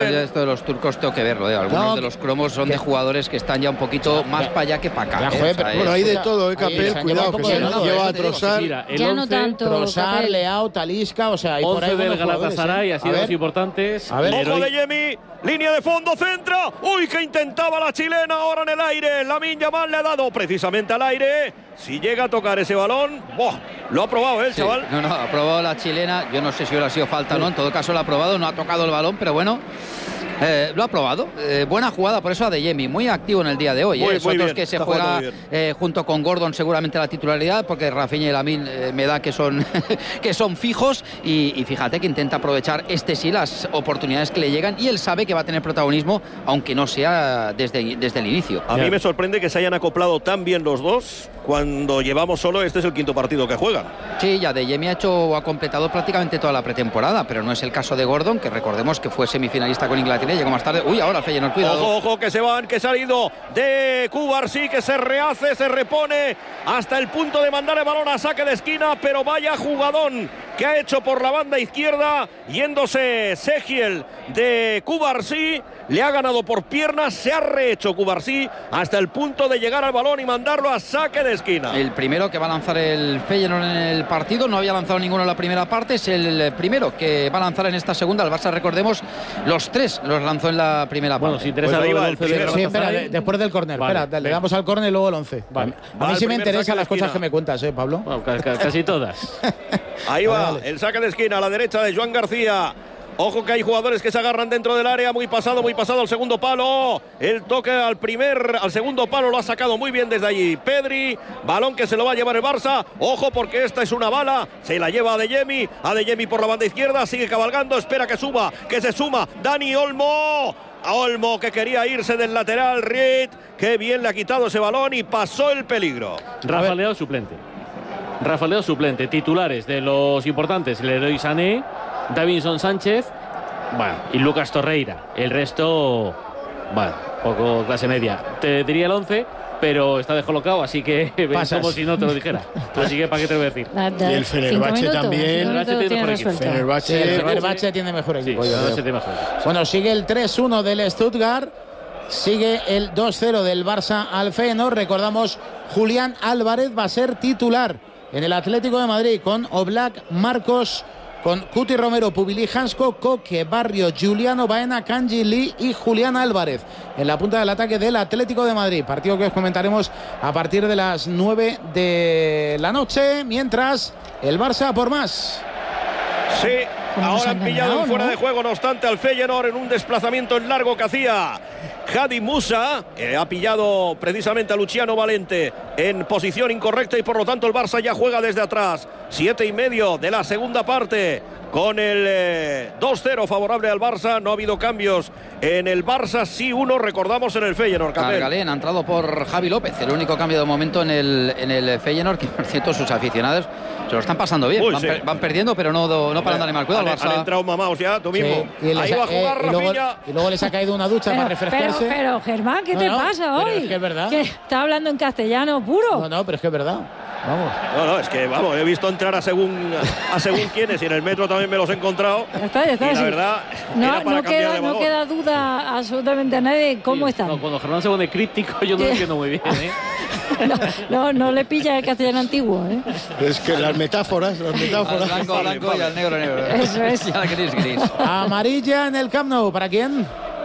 ya esto de los turcos tengo que verlo, algunos de los cromos son de jugadores que están ya un poquito más para allá que para acá. Bueno, hay de todo, Capel, cuidado, que se lleva a Trossard. Ya no tanto. Trossard, Leao, Talisca, o sea, hay por ahí del Galatasaray, ha sido los importantes. Ojo de Yemi, línea de fondo, centra. Uy, que intentaba la chilena ahora en el aire. Lamine Yamal le ha dado precisamente al aire. Si llega a tocar ese balón, lo ha probado el chaval. No, ha probado la chilena. Yo no sé si hubiera sido falta o no. En todo caso lo ha probado, no ha tocado el balón, pero bueno. Lo ha probado, buena jugada por eso a Adeyemi, muy activo en el día de hoy. Otros que se juega junto con Gordon seguramente la titularidad, porque Rafinha y Lamine me da que son que son fijos y fíjate que intenta aprovechar las oportunidades que le llegan y él sabe que va a tener protagonismo, aunque no sea desde el inicio. A mí me sorprende que se hayan acoplado tan bien los dos cuando llevamos solo, este es el quinto partido que juegan. Sí, ya Adeyemi ha completado prácticamente toda la pretemporada, pero no es el caso de Gordon, que recordemos que fue semifinalista con Inglaterra. Llegó más tarde. Uy, ahora Feyenoord, cuidado. Ojo, que se van, que ha salido de Cubarsí, que se rehace, se repone hasta el punto de mandar el balón a saque de esquina, pero vaya jugadón que ha hecho por la banda izquierda, yéndose Segiel de Cubarsí, le ha ganado por piernas, se ha rehecho Cubarsí hasta el punto de llegar al balón y mandarlo a saque de esquina. El primero que va a lanzar el Feyenoord en el partido, no había lanzado ninguno en la primera parte, es el primero que va a lanzar en esta segunda. El Barça, recordemos, los tres los lanzó en la primera parte. Bueno, si interesa espera, después del córner, espera, le damos al córner y luego el 11. Vale. A mí sí me interesan las cosas que me cuentas, Pablo. Bueno, casi todas. Ahí va, el saque de esquina a la derecha de Joan García. Ojo que hay jugadores que se agarran dentro del área, muy pasado al segundo palo. El toque al segundo palo lo ha sacado muy bien desde allí Pedri. Balón que se lo va a llevar el Barça. Ojo porque esta es una bala. Se la lleva Adeyemi por la banda izquierda. Sigue cabalgando, espera que se suma Dani Olmo. A Olmo que quería irse del lateral. Reed, qué bien le ha quitado ese balón y pasó el peligro. Rafa Leao suplente. Titulares de los importantes: Leroy Sané, Davinson Sánchez, y Lucas Torreira. El resto, poco clase media. Te diría el 11, pero está descolocado, así que es como si no te lo dijera. Así que ¿para qué te lo voy a decir? Y el Fenerbahce también. Fenerbahce tiene mejor equipo. Bueno, sigue el 3-1 del Stuttgart. Sigue el 2-0 del Barça al Feyenoord. Recordamos, Julián Álvarez va a ser titular en el Atlético de Madrid con Oblak, Marcos, con Cuti Romero, Pubili, Hansko, Koke, Barrio, Juliano Baena, Kanji Lee y Julián Álvarez en la punta del ataque del Atlético de Madrid. Partido que os comentaremos a partir de las 9 de la noche, mientras el Barça por más. Sí, ahora han pillado fuera de juego, no obstante, al Feyenoord en un desplazamiento en largo que hacía Hadi Musa. Ha pillado precisamente a Luciano Valente en posición incorrecta y por lo tanto el Barça ya juega desde atrás. 7:30 de la segunda parte con el 2-0 favorable al Barça. No ha habido cambios en el Barça, sí uno, recordamos, en el Feyenoord. Cargalén ha entrado por Javi López, el único cambio de momento en el Feyenoord, que por cierto sus aficionados se lo están pasando bien. Van perdiendo, pero no paran de animar. Cuidado al Barça. Han entrado mamaos ya, tú mismo. Sí, ahí va a jugar Rafinha. Y luego les ha caído una ducha para refrescarse. Pero Germán, ¿qué te pasa hoy? Es que es verdad. Que está hablando en castellano puro. No, pero es que es verdad. Vamos. No, es que he visto entrar a según quiénes y en el metro también me los he encontrado. Ya está, y la verdad, no queda duda absolutamente a nadie de cómo están. No, cuando Germán se pone críptico, yo no lo entiendo muy bien, No le pilla el castellano antiguo, Es que las metáforas. Al blanco y al negro. Eso es. Y al gris. Amarilla en el Camp Nou, ¿para quién?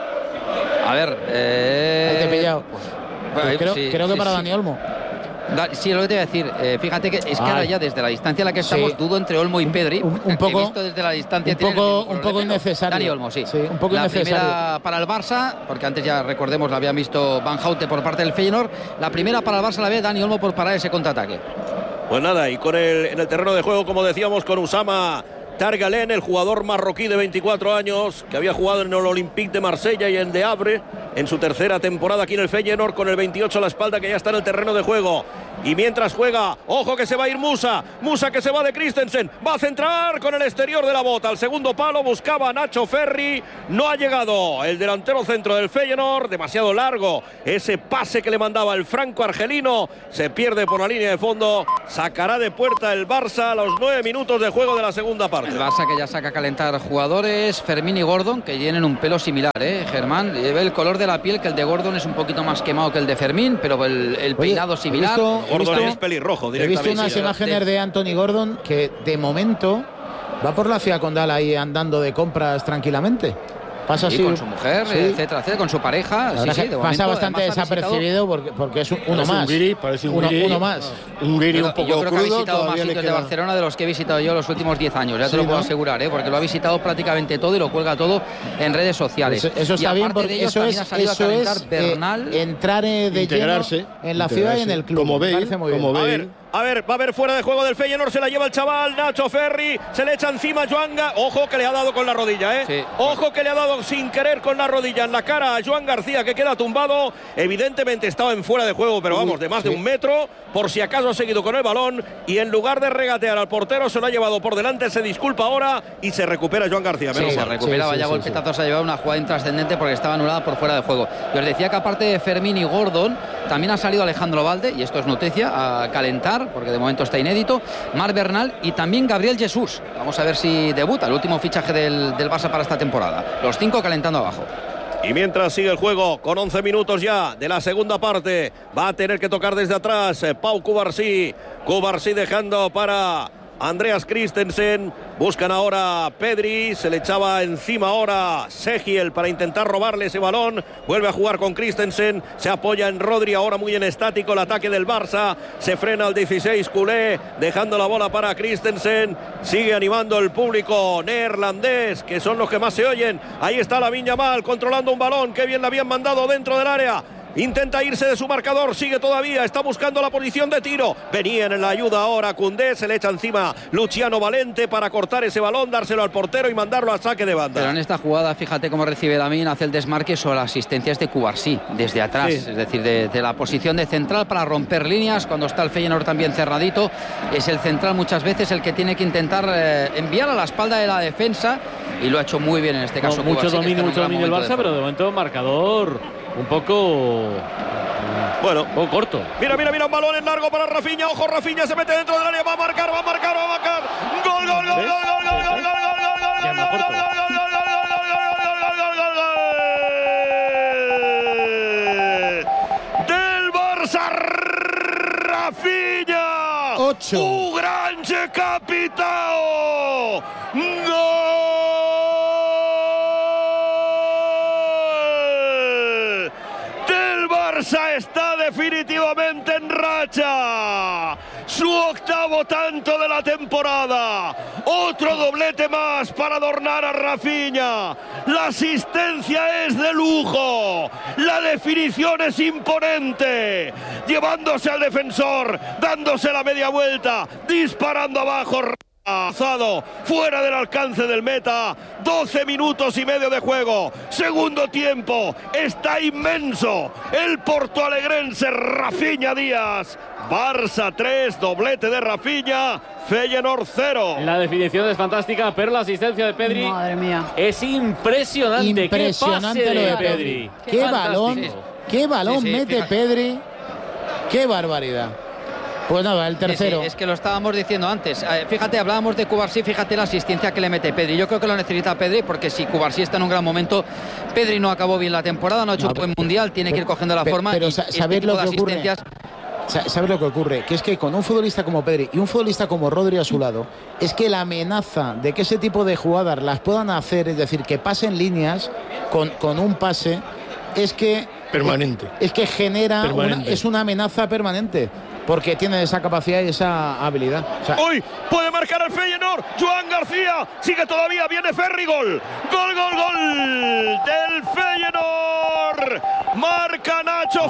A ver, ahí te he pillado. Creo que para Dani Olmo. Sí, es lo que te iba a decir. Fíjate que es que ahora ya desde la distancia en la que estamos, dudo entre Olmo y Pedri. Un poco, visto desde la distancia, un poco innecesario. Dani Olmo, sí. Un poco la innecesario. Primera para el Barça, porque antes ya recordemos la habían visto Van Houten por parte del Feyenoord. La primera para el Barça la ve Dani Olmo por parar ese contraataque. Pues nada, y en el terreno de juego, como decíamos, con Usama Targalén, el jugador marroquí de 24 años que había jugado en el Olympique de Marsella y en Le Havre en su tercera temporada aquí en el Feyenoord, con el 28 a la espalda, que ya está en el terreno de juego. Y mientras juega, ojo que se va a ir Musa que se va de Christensen, va a centrar con el exterior de la bota al segundo palo, buscaba a Nacho Ferri, no ha llegado el delantero centro del Feyenoord, demasiado largo ese pase que le mandaba el franco-argelino, se pierde por la línea de fondo, sacará de puerta el Barça a los 9 minutos de juego de la segunda parte. El Barça que ya saca a calentar jugadores, Fermín y Gordon, que tienen un pelo similar, Germán, el color de la piel, que el de Gordon es un poquito más quemado que el de Fermín, pero el peinado similar. Gordon es pelirrojo directamente. He visto unas imágenes de Anthony Gordon que de momento va por la ciudad condal ahí andando de compras tranquilamente. Pasa así con su mujer, etcétera, con su pareja. Pasa bastante desapercibido porque es uno más. Parece un guiri. Uno más. Un guiri un poco yo creo crudo. Que ha visitado más sitios de Barcelona de los que he visitado yo los últimos 10 años. Ya te lo puedo asegurar, porque lo ha visitado prácticamente todo y lo cuelga todo en redes sociales. Eso está bien, porque eso es Bernal, entrar de lleno en la ciudad y en el club. Como Bale. A ver, va a haber fuera de juego del Feyenoord, se la lleva el chaval Nacho Ferri, se le echa encima Joanga, ojo que le ha dado con la rodilla, Sí. Ojo que le ha dado sin querer con la rodilla en la cara a Joan García, que queda tumbado, evidentemente estaba en fuera de juego, pero vamos, de más de 1 metro, por si acaso ha seguido con el balón, y en lugar de regatear al portero, se lo ha llevado por delante, se disculpa ahora, y se recupera Joan García. Se recupera, vaya golpetazo, se ha llevado una jugada intrascendente porque estaba anulada por fuera de juego. Y os decía que aparte de Fermín y Gordon, también ha salido Alejandro Valde, y esto es noticia, a calentar, porque de momento está inédito, Marc Bernal y también Gabriel Jesús. Vamos a ver si debuta, el último fichaje del Barça para esta temporada. Los 5 calentando abajo. Y mientras sigue el juego, con 11 minutos ya de la segunda parte, va a tener que tocar desde atrás Pau Cubarsí. Cubarsí dejando para Andreas Christensen. Buscan ahora a Pedri, se le echaba encima ahora Segiel para intentar robarle ese balón. Vuelve a jugar con Christensen, se apoya en Rodri, ahora muy en estático el ataque del Barça. Se frena al 16 culé, dejando la bola para Christensen. Sigue animando el público neerlandés, que son los que más se oyen. Ahí está Lamine Yamal controlando un balón, que bien le habían mandado dentro del área. Intenta irse de su marcador, sigue todavía, está buscando la posición de tiro. Venían en la ayuda ahora Koundé, se le echa encima Luciano Valente para cortar ese balón, dárselo al portero y mandarlo al saque de banda. Pero en esta jugada, fíjate cómo recibe Lamine, hace el desmarque sobre las asistencias de Cubarsí, desde atrás, es decir, de la posición de central para romper líneas, cuando está el Feyenoord también cerradito. Es el central muchas veces el que tiene que intentar enviar a la espalda de la defensa, y lo ha hecho muy bien en este caso. Mucho dominio el Barça, pero de momento marcador un poco corto. Mira, un balón en largo para Rafinha. Ojo, Rafinha se mete dentro del área, va a marcar. Gol. Del Barça, Rafinha. 8. Un gran capitao. Gol. Está definitivamente en racha, su 8º tanto de la temporada, otro doblete más para adornar a Rafinha. La asistencia es de lujo, la definición es imponente, llevándose al defensor, dándose la media vuelta, disparando abajo. Fuera del alcance del meta, 12 minutos y medio de juego, segundo tiempo, está inmenso el portoalegrense Rafinha Díaz. Barça 3, doblete de Rafinha, Feyenoord 0. La definición es fantástica, pero la asistencia de Pedri, madre mía, es impresionante. Impresionante ¿Qué lo de Pedri? Qué balón mete Pedri, qué barbaridad. Pues nada, el tercero. Es que lo estábamos diciendo antes. Fíjate, hablábamos de Cubarsí, fíjate la asistencia que le mete Pedri. Yo creo que lo necesita Pedri, porque si Cubarsí está en un gran momento, Pedri no acabó bien la temporada, no ha hecho un buen mundial, tiene que ir cogiendo la forma. Pero ¿sabéis lo que ocurre? ¿Sabes lo que ocurre? Que es que con un futbolista como Pedri y un futbolista como Rodri a su lado, es que la amenaza de que ese tipo de jugadas las puedan hacer, es decir, que pasen líneas con un pase, es que permanente. Es que genera es una amenaza permanente, porque tiene esa capacidad y esa habilidad. ¡Uy! Puede marcar el Feyenoord. Joan García sigue todavía. Viene Ferri. Gol del Feyenoord. Marca Nacho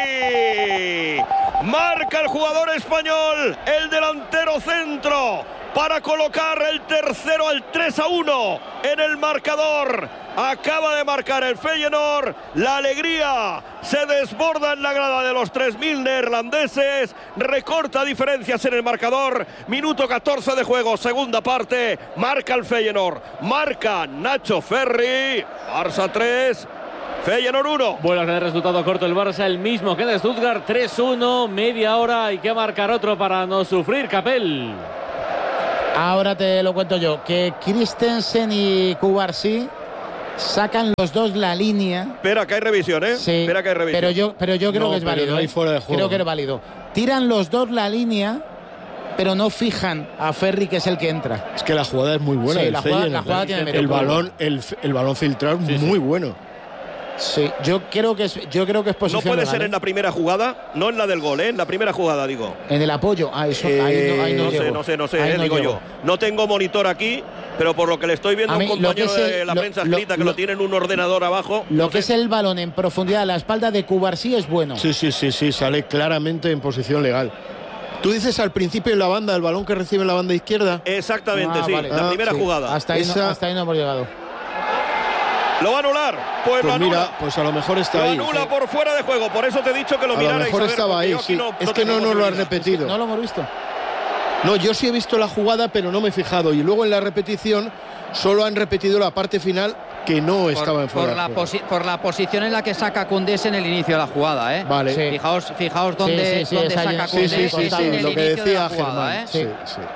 Ferri. Marca el jugador español, el delantero centro. para colocar el tercero al 3-1 en el marcador. Acaba de marcar el Feyenoord. La alegría se desborda en la grada de los 3.000 neerlandeses. Recorta diferencias en el marcador. Minuto 14 de juego, segunda parte. Marca el Feyenoord. Marca Nacho Ferri. Barça 3. Feyenoord 1. Vuelve a tener resultado corto el Barça, el mismo que en Stuttgart. 3-1, media hora. Hay que marcar otro para no sufrir, Capel. Ahora te lo cuento yo, que Christensen y Cubarsí sacan los dos la línea. Espera que hay revisión, ¿eh? Sí, espera que hay revisión. Pero yo creo que es válido. No hay fuera de juego. Creo que es válido. Tiran los dos la línea, pero no fijan a Ferri, que es el que entra. Es que la jugada es muy buena. Sí, del la jugada tiene mérito. El balón filtrado es muy bueno. Sí, yo creo que es posición. No puede legal, ser en la primera jugada, no en la del gol, en la primera jugada, digo. En el apoyo, ahí no sé, digo yo. No tengo monitor aquí, pero por lo que le estoy viendo a un compañero de la prensa escrita que lo tiene en un ordenador abajo. Lo que es el balón en profundidad a la espalda de Cubarsí es bueno. Sí, sale claramente en posición legal. ¿Tú dices al principio en la banda, el balón que recibe en la banda izquierda? Exactamente, sí, vale. La primera jugada. Hasta ahí no hemos llegado. ¿Lo va a anular? Pues lo anula. Mira, pues a lo mejor está ahí. Lo anula por fuera de juego, por eso te he dicho que lo mirarais. A lo mejor estaba ahí, sí. Es que no nos lo has repetido. No lo hemos visto. No, yo sí he visto la jugada, pero no me he fijado. Y luego en la repetición solo han repetido la parte final que no estaba en fuera de juego. Por la posición en la que saca Koundés en el inicio de la jugada, ¿eh? Vale. Sí. Fijaos dónde saca Koundés. Sí, lo que decía Germán. Sí.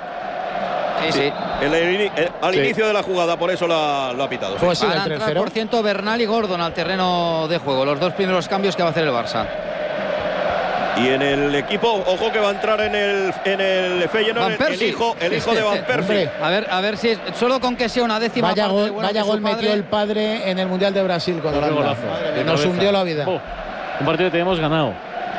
Al inicio de la jugada, por eso lo ha pitado. Pues sí, van a entrar, por ciento, Bernal y Gordon al terreno de juego. Los dos primeros cambios que va a hacer el Barça. Y en el equipo, ojo que va a entrar en el Feyenoord el hijo de Van Persie. A ver si solo con que sea una décima. Vaya gol metió el padre en el Mundial de Brasil con Holanda. Nos hundió la vida. Un partido que teníamos ganado.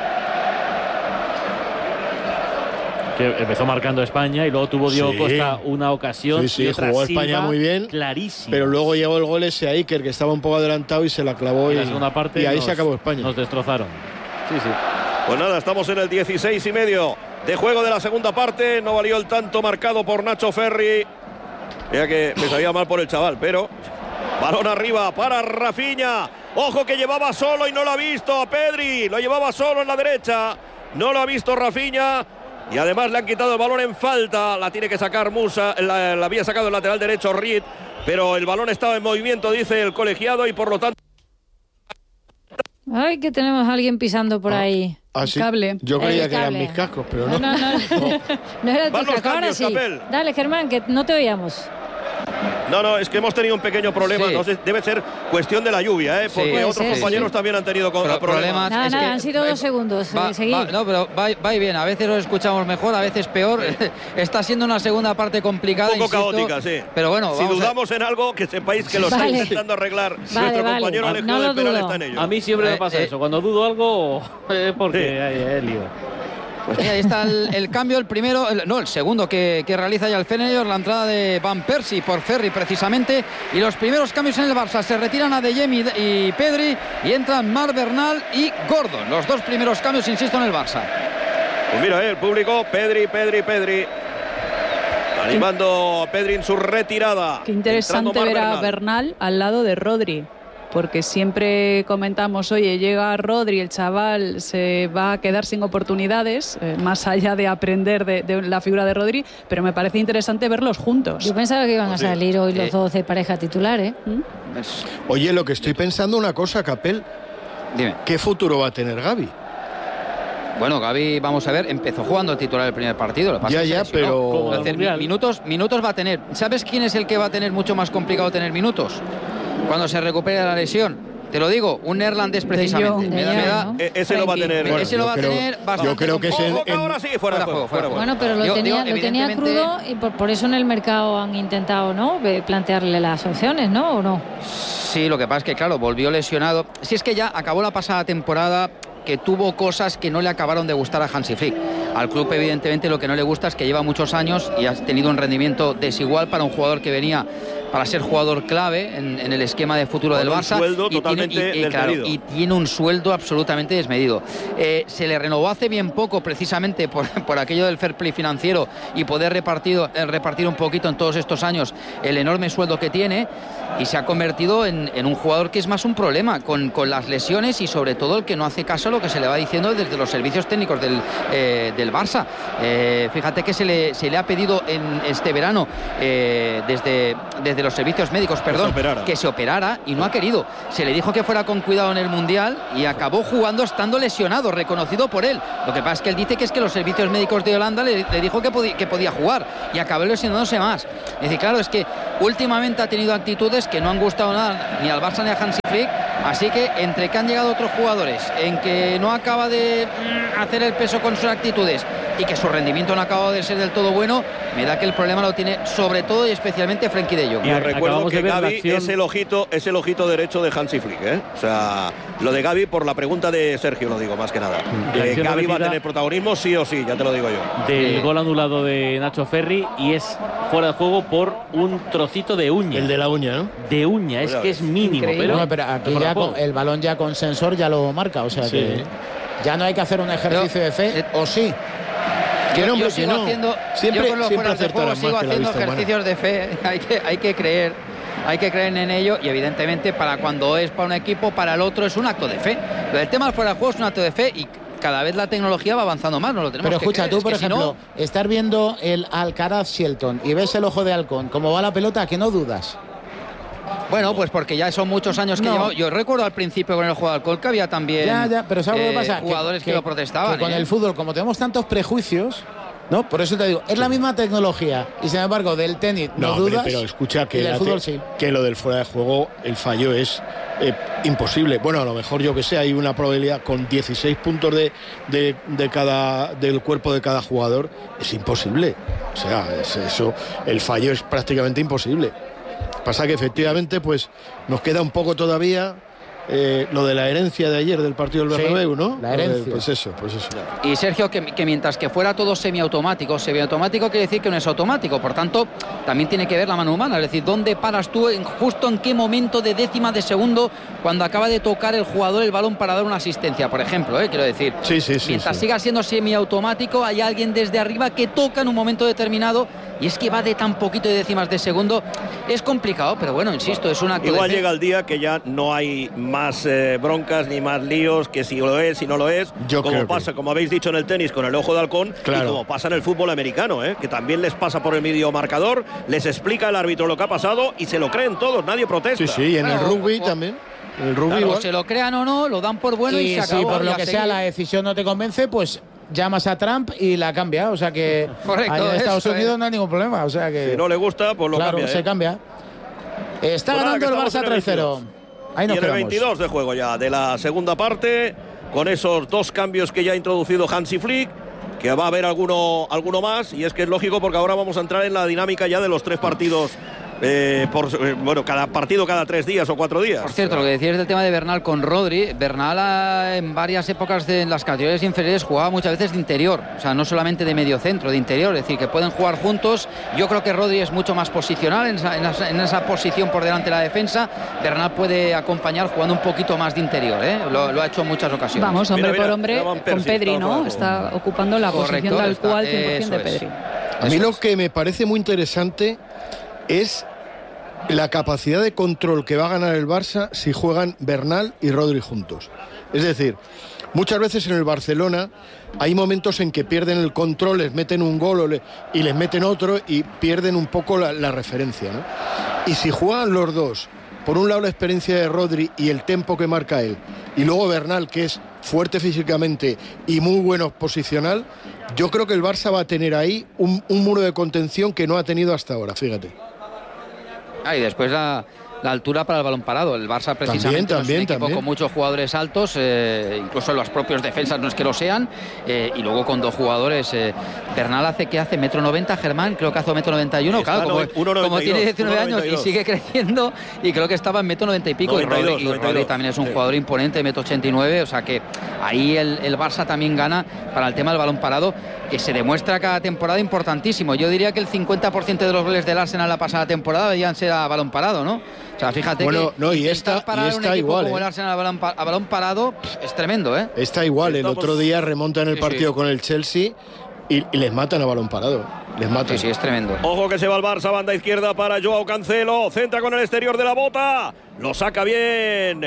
Que empezó marcando España y luego tuvo Diego Costa una ocasión. Sí, jugó España muy bien. Clarísimo. Pero luego llegó el gol ese a Iker, que estaba un poco adelantado y se la clavó. En la segunda parte y ahí se acabó España. Nos destrozaron. Sí. Pues nada, estamos en el 16,5 de juego de la segunda parte. No valió el tanto marcado por Nacho Ferri. Mira que me sabía mal por el chaval, pero balón arriba para Rafinha. Ojo que llevaba solo y no lo ha visto a Pedri. Lo llevaba solo en la derecha. No lo ha visto Rafinha. Y además le han quitado el balón en falta. La tiene que sacar Musa. La había sacado el lateral derecho Reed. Pero el balón estaba en movimiento, dice el colegiado, y por lo tanto... Ay, que tenemos a alguien pisando por ahí. ¿Sí? Cable. Yo creía que eran mis cascos, pero no. No era tu casco, ahora sí. Capel. Dale, Germán, que no te oíamos. No, es que hemos tenido un pequeño problema. Sí. No sé, debe ser cuestión de la lluvia, porque otros compañeros también han tenido problemas. Nada, han sido 2 segundos. No, pero va y bien. A veces lo escuchamos mejor, a veces peor. Está siendo una segunda parte complicada. Un poco caótica, sí. Pero bueno, si dudamos en algo, que sepáis que lo está intentando arreglar nuestro compañero Alejandro del Penal está en ello. A mí siempre me pasa eso. Cuando dudo algo, porque hay lío. Pues ahí está el cambio, el segundo que realiza ya el Feyenoord, la entrada de Van Persie por Ferri precisamente, y los primeros cambios en el Barça. Se retiran a De Jong y Pedri y entran Marc Bernal y Gordon. Los dos primeros cambios, insisto, en el Barça. Pues mira, el público, Pedri. Animando a Pedri en su retirada. Qué interesante ver a Bernal al lado de Rodri. Porque siempre comentamos, oye, llega Rodri, el chaval se va a quedar sin oportunidades, más allá de aprender de la figura de Rodri, pero me parece interesante verlos juntos. Yo pensaba que iban a salir hoy los dos de pareja titular, ¿eh? Oye, lo que estoy pensando una cosa, Capel. Dime. ¿Qué futuro va a tener Gavi? Bueno, Gavi, vamos a ver, empezó jugando titular el primer partido. Pero... Minutos va a tener. ¿Sabes quién es el que va a tener mucho más complicado tener minutos? Cuando se recupere la lesión. Te lo digo, un neerlandés precisamente. Ese lo va a tener. Ese lo va a tener bastante. Yo creo que es ahora sí, fuera de juego. Bueno, pero lo tenía crudo y por eso en el mercado han intentado, ¿no?, plantearle las opciones, ¿no? ¿O no? Sí, lo que pasa es que, claro, volvió lesionado. Si es que ya acabó la pasada temporada, que tuvo cosas que no le acabaron de gustar a Hansi Flick. Al club, evidentemente, lo que no le gusta es que lleva muchos años y ha tenido un rendimiento desigual para un jugador que venía para ser jugador clave en el esquema de futuro del Barça. Sueldo totalmente desmedido. Y tiene un sueldo absolutamente desmedido. Se le renovó hace bien poco, precisamente por aquello del fair play financiero y poder repartir un poquito en todos estos años el enorme sueldo que tiene, y se ha convertido en un jugador que es más un problema con las lesiones, y sobre todo el que no hace caso a lo que se le va diciendo desde los servicios técnicos del Barça. Fíjate que se le ha pedido en este verano desde los servicios médicos, que se operara, y no ha querido. Se le dijo que fuera con cuidado en el Mundial y acabó jugando estando lesionado, reconocido por él. Lo que pasa es que él dice que es que los servicios médicos de Holanda le dijo que podía jugar, y acabó lesionándose más. Es decir, claro, es que últimamente ha tenido actitudes que no han gustado nada ni al Barça ni a Hansi Flick, así que entre que han llegado otros jugadores, en que no acaba de hacer el peso con sus actitudes y que su rendimiento no ha acabado de ser del todo bueno, me da que el problema lo tiene sobre todo y especialmente Frenkie de Jong. Y recuerdo que Gavi es el ojito derecho de Hansi Flick, ¿eh? O sea, lo de Gavi, por la pregunta de Sergio lo digo más que nada. Gavi va a tener protagonismo sí o sí, ya te lo digo yo. Del gol anulado de Nacho Ferri, y es fuera de juego por un trocito de uña. El de la uña, ¿no? De uña, es que es mínimo. Pero aquí ya el balón ya con sensor ya lo marca, o sea que ya no hay que hacer un ejercicio de fe, ¿o sí? Yo sigo con los fuera de juego sigo haciendo ejercicios de fe. Hay que creer en ello, y evidentemente para cuando es para un equipo, para el otro es un acto de fe. El tema del fuera de juego es un acto de fe, y cada vez la tecnología va avanzando más, no lo tenemos. Pero escucha, tú por ejemplo, estar viendo el Alcaraz-Shelton y ves el ojo de halcón, cómo va la pelota, que no dudas. Bueno, pues porque ya son muchos años que llevo. Yo recuerdo al principio con el juego de alcohol que había también pero ¿sabes lo que pasa? Jugadores que lo protestaban. Que con el fútbol, como tenemos tantos prejuicios, ¿no? Por eso te digo, es la misma tecnología, y sin embargo del tenis no dudas. Hombre, pero escucha que, del fútbol, sí. Que lo del fuera de juego, el fallo es imposible. Bueno, a lo mejor yo que sé, hay una probabilidad con 16 puntos del cuerpo de cada jugador, es imposible. O sea, el fallo es prácticamente imposible. Pasa que efectivamente pues nos queda un poco todavía lo de la herencia de ayer del partido del Bernabéu, ¿no? La herencia. Pues eso. Y Sergio, que mientras que fuera todo semiautomático quiere decir que no es automático, por tanto también tiene que ver la mano humana, es decir, ¿dónde paras tú justo en qué momento de décima de segundo cuando acaba de tocar el jugador el balón para dar una asistencia, por ejemplo, quiero decir? Mientras siga siendo semiautomático, hay alguien desde arriba que toca en un momento determinado, y es que va de tan poquito de décimas de segundo. Es complicado, pero bueno, insisto, es una... Igual llega el día que ya no hay más broncas ni más líos, que si lo es, si no lo es, como habéis dicho en el tenis con el ojo de halcón, y como pasa en el fútbol americano, que también les pasa por el videomarcador, les explica el árbitro lo que ha pasado y se lo creen todos, nadie protesta. Sí, y en el rugby también. El rugby igual. Se lo crean o no, lo dan por bueno y se acabó. Si por lo que sea la decisión no te convence, pues llamas a Trump y la cambia, o sea que correcto, en Estados Unidos no hay ningún problema, o sea que si no le gusta, pues lo cambia. Se cambia. Está ganando el Barça 3-0. Ahí nos quedamos. 22 de juego ya de la segunda parte, con esos dos cambios que ya ha introducido Hansi Flick, que va a haber alguno más, y es que es lógico porque ahora vamos a entrar en la dinámica ya de los 3 partidos. Cada partido cada 3 días o 4 días. Por cierto, lo que decías del tema de Bernal con Rodri, Bernal en varias épocas en las categorías inferiores jugaba muchas veces de interior, o sea, no solamente de medio centro, de interior, es decir, que pueden jugar juntos. Yo creo que Rodri es mucho más posicional en esa posición por delante de la defensa. Bernal puede acompañar jugando un poquito más de interior, lo ha hecho en muchas ocasiones. Vamos, hombre por hombre, con Pedri, ¿no? Está ocupando la posición tal cual 100% de Pedri. A mí lo que me parece muy interesante es la capacidad de control que va a ganar el Barça si juegan Bernal y Rodri juntos. Es decir, muchas veces en el Barcelona hay momentos en que pierden el control, les meten un gol y les meten otro y pierden un poco la referencia, ¿no? Y si juegan los dos, por un lado la experiencia de Rodri y el tempo que marca él, y luego Bernal, que es fuerte físicamente y muy bueno posicional, yo creo que el Barça va a tener ahí un muro de contención que no ha tenido hasta ahora, fíjate. Y después la altura para el balón parado. El Barça precisamente es un equipo con muchos jugadores altos, incluso los propios defensas no es que lo sean, y luego con 2 jugadores. Bernal hace 1,90 m, Germán creo que hace 1,91 m, claro, como tiene 19 años y sigue creciendo, y creo que estaba en 1,90 m y pico, 92, y Rodri también es un jugador imponente, 1,89 m, o sea que ahí el Barça también gana para el tema del balón parado, que se demuestra cada temporada importantísimo. Yo diría que el 50% de los goles del Arsenal la pasada temporada debían ser a balón parado, ¿no? O sea, fíjate y está igual. Como el Arsenal a balón parado es tremendo, ¿eh? Está igual. El otro día remontan el partido con el Chelsea y les matan a balón parado. Les matan. Sí, es tremendo. Ojo que se va el Barça, banda izquierda para Joao Cancelo. Centra con el exterior de la bota. Lo saca bien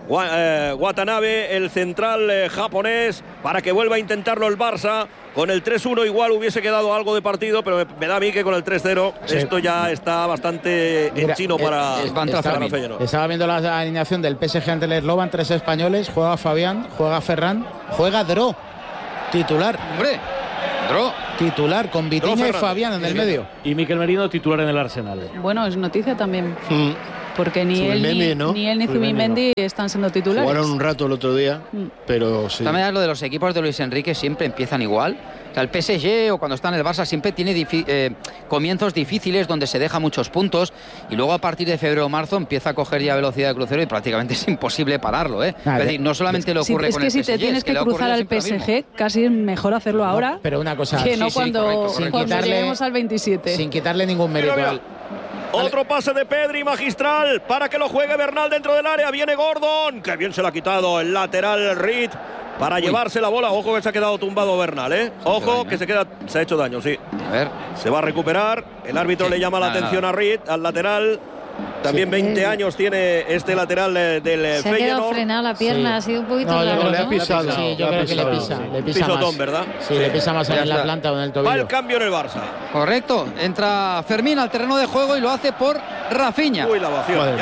Watanabe, el central japonés, para que vuelva a intentarlo el Barça. Con el 3-1 igual hubiese quedado algo de partido, pero me da a mí que con el 3-0 esto ya está bastante en chino para Feyenoord. Estaba viendo la alineación del PSG ante el Slovan, 3 españoles, juega Fabián, juega Ferran, juega Dro, titular. ¡Hombre! Dro. Titular, con Vitinha y Fabián en el medio. Y Mikel Merino titular en el Arsenal. Bueno, es noticia también. Porque ni él ni Zubimendi están siendo titulares. Jugaron un rato el otro día, pero sí. También lo de los equipos de Luis Enrique siempre empiezan igual. O sea, el PSG o cuando está en el Barça siempre tiene comienzos difíciles donde se deja muchos puntos y luego a partir de febrero o marzo empieza a coger ya velocidad de crucero y prácticamente es imposible pararlo, ¿eh? Es decir, no solamente le ocurre con el PSG. Es que si te tienes que cruzar al PSG, casi es mejor hacerlo ahora. Pero una cosa, que no cuando lleguemos al 27. Sin quitarle ningún mérito al... Otro pase de Pedri magistral para que lo juegue Bernal dentro del área. Viene Gordon, que bien se lo ha quitado el lateral Reed para llevarse la bola. Ojo que se ha quedado tumbado Bernal, ¿eh? Ojo que se ha hecho daño, sí. A ver. Se va a recuperar. El árbitro le llama la atención a Reed, al lateral. También 20 años tiene este lateral del Feyenoord. Se ha quedado frenada la pierna, ha sido un poquito largo, le ha pisado. Sí, yo creo que le pisa pisotón, más. ¿verdad? Sí, le pisa más en la planta o en el tobillo. Va el cambio en el Barça. Correcto, entra Fermín al terreno de juego y lo hace por Rafinha. Uy, la ovación.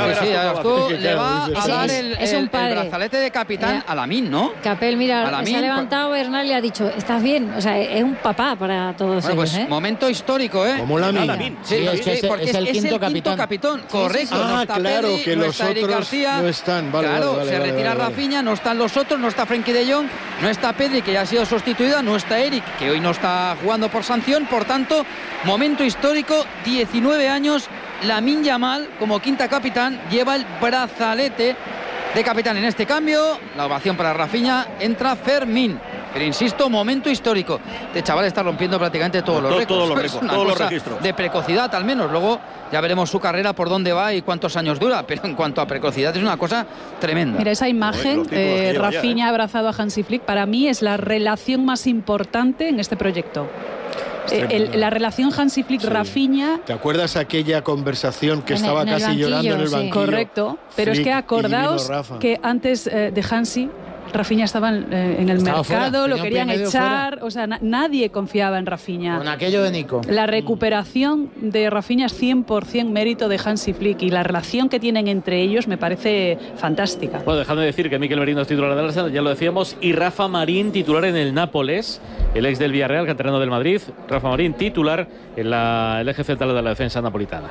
Le va a dar el brazalete de capitán a Lamine, ¿no? Capel, mira, se ha levantado Bernal y le ha dicho, ¿estás bien? O sea, es un papá para todos ellos, pues, momento histórico, ¿eh? Como Lamine. Sí, porque es el quinto capitán. Correcto. Ah, claro, Pedri, que los otros García, no están. Se retira Rafinha, no están los otros, no está Frenkie de Jong, no está Pedri, que ya ha sido sustituida, no está Eric, que hoy no está jugando por sanción. Por tanto, momento histórico, 19 años, Lamine Yamal como quinta capitán lleva el brazalete de capitán en este cambio. La ovación para Rafinha, entra Fermín. Pero insisto, momento histórico. Este chaval está rompiendo prácticamente todos los récords. De precocidad al menos. Luego ya veremos su carrera por dónde va y cuántos años dura. Pero en cuanto a precocidad es una cosa tremenda. Mira esa imagen, Rafinha abrazado a Hansi Flick. Para mí es la relación más importante en este proyecto. La relación Hansi Flick-Rafinha. ¿Te acuerdas aquella conversación que estaba casi banquillo, llorando en el banquillo? Correcto, pero Flick, es que acordaos que antes de Hansi, Rafinha estaba en el mercado, lo querían echar, o sea, nadie confiaba en Rafinha. Con aquello de Nico. La recuperación de Rafinha es 100% mérito de Hansi Flick y la relación que tienen entre ellos me parece fantástica. Bueno, dejando de decir que Mikel Merino es titular del Arsenal, ya lo decíamos, y Rafa Marín titular en el Nápoles, el ex del Villarreal, canterano del Madrid. Rafa Marín titular en el eje central de la defensa napolitana.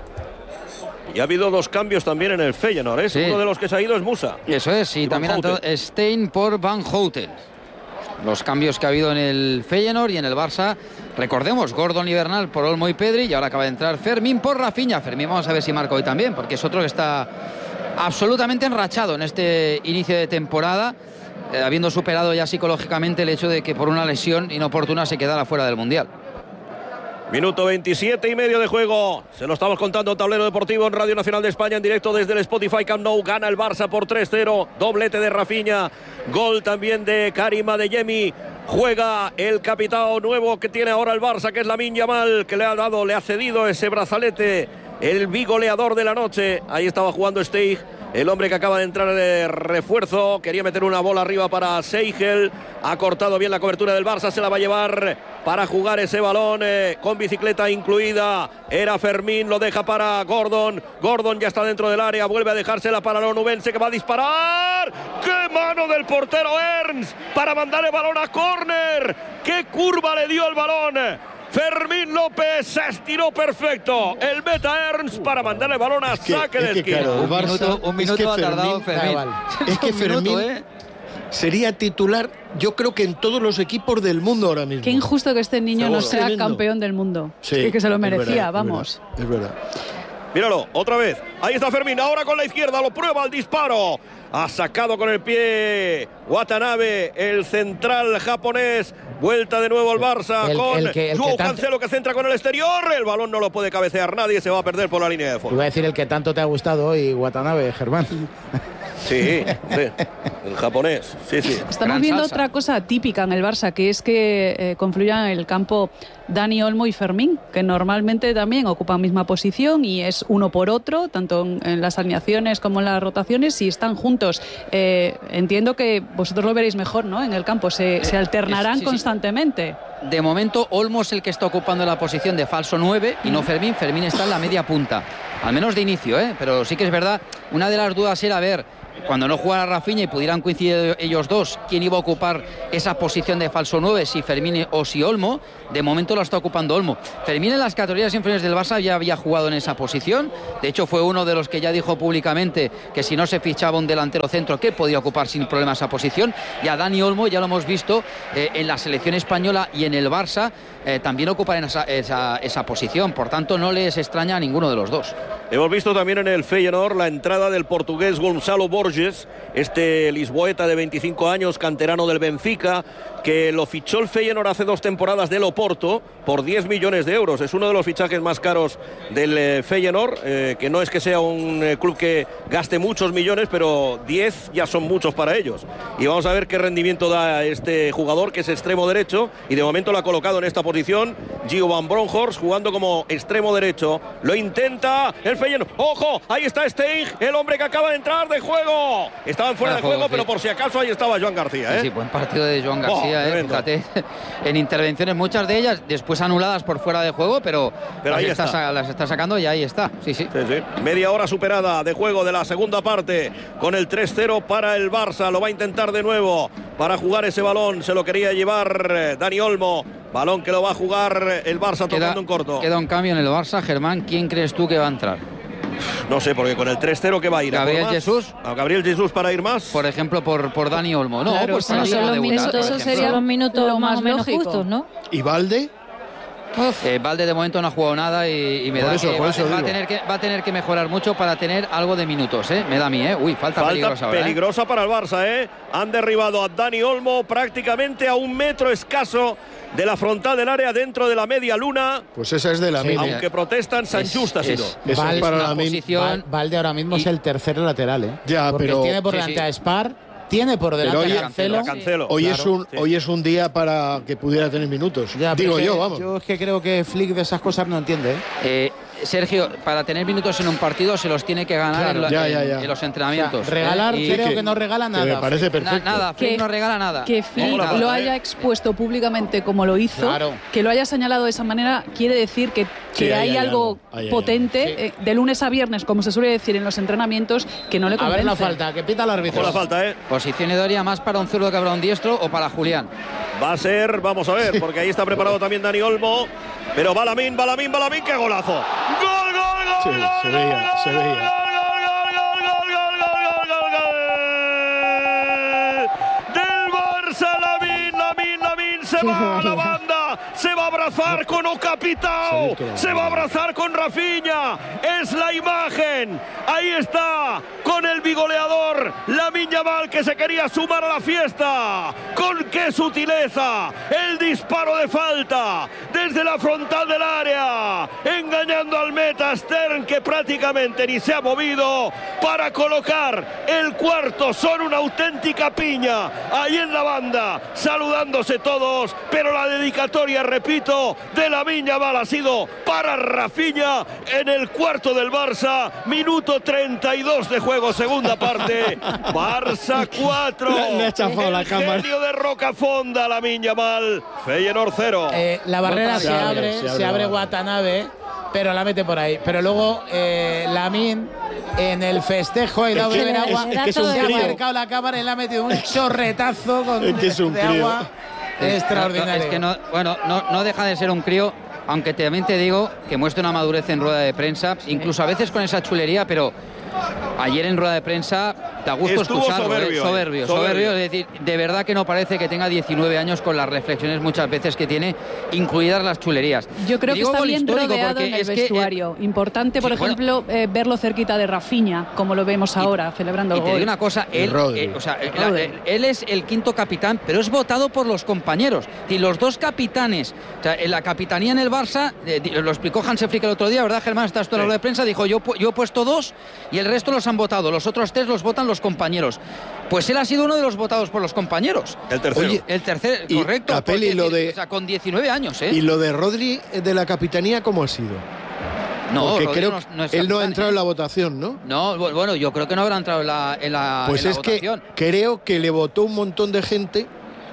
Y ha habido 2 cambios también en el Feyenoord, ¿eh? Sí. Uno de los que se ha ido es Musa. Eso es, y también ha entrado Stein por Van Houten. Los cambios que ha habido en el Feyenoord y en el Barça. Recordemos, Gordon y Bernal por Olmo y Pedri, y ahora acaba de entrar Fermín por Rafinha. Fermín vamos a ver si marca hoy también, porque es otro que está absolutamente enrachado en este inicio de temporada, habiendo superado ya psicológicamente el hecho de que por una lesión inoportuna se quedara fuera del Mundial. Minuto 27 y medio de juego. Se lo estamos contando, Tablero Deportivo en Radio Nacional de España, en directo desde el Spotify Camp Nou. Gana el Barça por 3-0. Doblete de Rafinha. Gol también de Karim Adeyemi. Juega el capitán nuevo que tiene ahora el Barça, que es Lamine Yamal, que le ha cedido ese brazalete, el bigoleador de la noche. Ahí estaba jugando Steig, el hombre que acaba de entrar de refuerzo. Quería meter una bola arriba para Seigel. Ha cortado bien la cobertura del Barça. Se la va a llevar para jugar ese balón con bicicleta incluida. Era Fermín, lo deja para Gordon. Gordon ya está dentro del área. Vuelve a dejársela para el onubense, que va a disparar. ¡Qué mano del portero Ernst para mandar el balón a córner! ¡Qué curva le dio el balón! Fermín López se estiró perfecto. El meta Ernst para mandarle el balón a saque de esquina. Claro, un minuto ha tardado Fermín. Es que Fermín sería titular, yo creo que en todos los equipos del mundo ahora mismo. Qué injusto que este niño Seguro. no sea campeón del mundo. Sí, que se lo merecía, es vamos. Es verdad. Míralo, otra vez. Ahí está Fermín, ahora con la izquierda, lo prueba el disparo. Ha sacado con el pie Watanabe, el central japonés. Vuelta de nuevo al Barça con Joao Cancelo que centra con el exterior. El balón no lo puede cabecear nadie, se va a perder por la línea de fondo. Iba a decir el que tanto te ha gustado hoy, Watanabe, Germán. Sí, el japonés, sí. Estamos viendo otra cosa típica en el Barça, que es que confluyan en el campo Dani Olmo y Fermín, que normalmente también ocupan misma posición y es uno por otro, tanto en las alineaciones como en las rotaciones, y están juntos. Entiendo que vosotros lo veréis mejor, ¿no? En el campo se alternarán constantemente. De momento, Olmo es el que está ocupando la posición de falso 9 y no Fermín. Fermín está en la media punta, al menos de inicio, pero sí que es verdad, una de las dudas era ver, cuando no jugara Rafinha y pudieran coincidir ellos dos, quién iba a ocupar esa posición de falso 9, si Fermín o si Olmo. De momento lo está ocupando Olmo. Fermín en las categorías inferiores del Barça ya había jugado en esa posición. De hecho, fue uno de los que ya dijo públicamente que si no se fichaba un delantero centro, que podía ocupar sin problema esa posición. Y a Dani Olmo ya lo hemos visto en la selección española y en el Barça también ocupan esa posición. Por tanto, no les extraña a ninguno de los dos. Hemos visto también en el Feyenoord la entrada del portugués Gonzalo Borges, este lisboeta de 25 años, canterano del Benfica, que lo fichó el Feyenoord hace 2 temporadas del Oporto por 10 millones de euros. Es uno de los fichajes más caros del Feyenoord, que no es que sea un club que gaste muchos millones, pero 10 ya son muchos para ellos. Y vamos a ver qué rendimiento da este jugador, que es extremo derecho, y de momento lo ha colocado en esta posición Gio van Bronckhorst, jugando como extremo derecho. Lo intenta el Feyenoord. ¡Ojo! Ahí está Stein, el hombre que acaba de entrar de juego. Estaban fuera de juego, pero por si acaso ahí estaba Joan García. Sí, buen partido de Joan García. Fíjate, en intervenciones, muchas de ellas después anuladas por fuera de juego, pero las está sacando y ahí está. Sí. Media hora superada de juego de la segunda parte, con el 3-0 para el Barça. Lo va a intentar de nuevo para jugar ese balón. Se lo quería llevar Dani Olmo. Balón que lo va a jugar el Barça tocando en corto. Queda un cambio en el Barça. Germán, ¿quién crees tú que va a entrar? No sé, porque con el 3-0 que va a ir Gabriel Jesús. ¿A Gabriel Jesús para ir más? Por ejemplo, por Dani Olmo. No, claro, pues para eso serían los minutos más o menos justos, ¿no? ¿Y Valde? Valde de momento no ha jugado nada y me da que va a tener que mejorar mucho para tener algo de minutos, me da a mí, Uy, falta peligrosa ahora, peligrosa para el Barça, Han derribado a Dani Olmo prácticamente a 1 metro escaso de la frontal del área, dentro de la media luna. Pues esa es de la mina. Aunque protestan, San Just ha sido. Valde, para la posición. Valde ahora mismo es el tercer lateral, Ya, porque pero tiene por delante a Spar. Tiene por delante a Cancelo. Hoy es un día para que pudiera tener minutos. Ya, digo yo, vamos. Yo es que creo que Flick de esas cosas no entiende. Sergio, para tener minutos en un partido se los tiene que ganar en los entrenamientos. O sea, regalar, creo que no regala nada. Me parece perfecto. Nada, Flick no regala nada. Que Flick lo haya expuesto públicamente como lo hizo, que lo haya señalado de esa manera, quiere decir que hay algo potente de lunes a viernes, como se suele decir en los entrenamientos, que no le convence. A ver la falta, que pita el árbitro. La falta, Posición idónea más para un zurdo que para un diestro o para Julián. Va a ser, vamos a ver, porque ahí está preparado también Dani Olmo. Pero Balamín, qué golazo. ¡Gol! Sí, se veía. Del Barça, Lamín se va a la banda. Se va a abrazar con Ocapitao. Se va a abrazar con Rafinha. Es la imagen. Ahí está, con el bigoleador Lamine Yamal, que se quería sumar a la fiesta. Con qué sutileza. El disparo de falta desde la frontal del área, engañando al meta Stern, que prácticamente ni se ha movido, para colocar el cuarto. Son una auténtica piña ahí en la banda, saludándose todos, pero la dedicatoria, repito, de Lamine Yamal ha sido para Rafinha en el cuarto del Barça. Minuto 32 de juego, segunda parte. Barça 4. Le ha chafado la cámara. Genio de Rocafonda, Lamine Yamal. Feyenoord 0. La barrera se abre Watanabe, pero la mete por ahí. Pero luego Lamine, en el festejo, ha ido a beber agua. Se ha acercado la cámara y le ha metido un chorretazo de agua. extraordinario. Es que no deja de ser un crío, aunque también te digo que muestra una madurez en rueda de prensa, incluso a veces con esa chulería, pero ayer en rueda de prensa da gusto escucharlo. Soberbio. Es decir, de verdad que no parece que tenga 19 años con las reflexiones muchas veces que tiene, incluidas las chulerías. Yo creo que está bien rodeado en el vestuario. Importante, por ejemplo, verlo cerquita de Rafinha, como lo vemos ahora, celebrando el gol. Y te digo una cosa, él es el quinto capitán, pero es votado por los compañeros. Y los dos capitanes, o sea, en la capitanía en el Barça, lo explicó Hansi Flick el otro día, ¿verdad, Germán? Estás tú en la rueda de prensa, dijo, yo he puesto 2 y el resto los han votado, los otros 3 los votan los compañeros. Pues él ha sido uno de los votados por los compañeros. El tercero. Oye, el tercer, correcto. Capelli, o sea, con 19 años, ¿eh? ¿Y lo de Rodri de la capitanía cómo ha sido? No, porque Rodri creo que él no ha entrado en la votación, ¿no? No, bueno, yo creo que no habrá entrado en la pues es votación. Que creo que le votó un montón de gente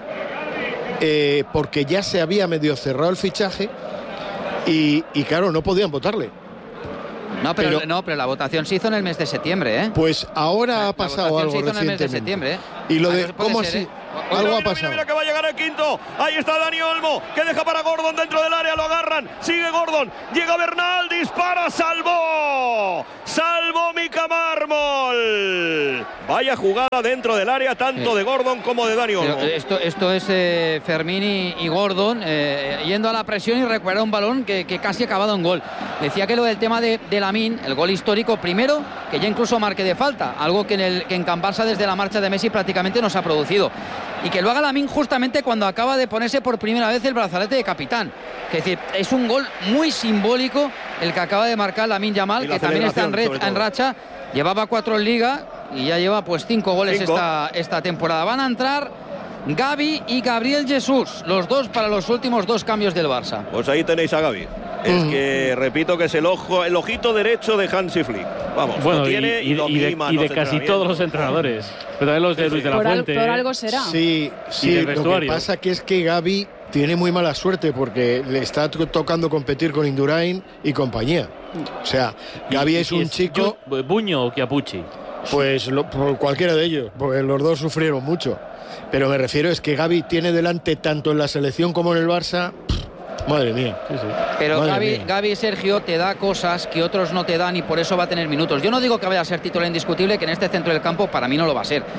porque ya se había medio cerrado el fichaje y claro, no podían votarle. No, pero la votación se hizo en el mes de septiembre, ¿eh? Pues ahora ha pasado algo recientemente. En el mes de septiembre, ¿eh? Y lo de cómo así. Algo ha pasado. Mira que va a llegar el quinto. Ahí está Dani Olmo, que deja para Gordon dentro del área. Lo agarran. Sigue Gordon. Llega Bernal. Dispara. Salvó Mica Mármol. Vaya jugada dentro del área, tanto de Gordon como de Dani Olmo. Esto es Fermín y Gordon yendo a la presión y recuperar un balón que casi ha acabado en gol. Decía que lo del tema de Lamine, el gol histórico, primero, que ya incluso marque de falta. Algo que en Can Barça desde la marcha de Messi prácticamente no se ha producido. Y que lo haga Lamine justamente cuando acaba de ponerse por primera vez el brazalete de capitán. Es decir, es un gol muy simbólico el que acaba de marcar Lamine Yamal, que también está en racha. Llevaba 4 en Liga y ya lleva pues 5 goles esta temporada. Van a entrar Gavi y Gabriel Jesús, los dos para los últimos 2 cambios del Barça. Pues ahí tenéis a Gavi. Es que, repito, que es el ojito derecho de Hansi Flick. Vamos, bueno, lo tiene y lo mima. Y de casi todos los entrenadores. Pero también los de Luis de la Fuente. Por algo será. Sí, lo que pasa que es que Gavi tiene muy mala suerte porque le está tocando competir con Indurain y compañía. O sea, Gavi es un chico... ¿Buño o Chiapucci? Pues por cualquiera de ellos, porque los dos sufrieron mucho. Pero me refiero es que Gavi tiene delante tanto en la selección como en el Barça... Madre mía. Sí. Pero Gavi, Sergio, te da cosas que otros no te dan y por eso va a tener minutos. Yo no digo que vaya a ser titular indiscutible, que en este centro del campo para mí no lo va a ser.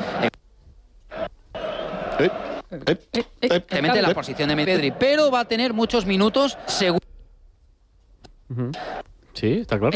Te mete en la posición de Pedri, pero va a tener muchos minutos seguro. Sí, está claro.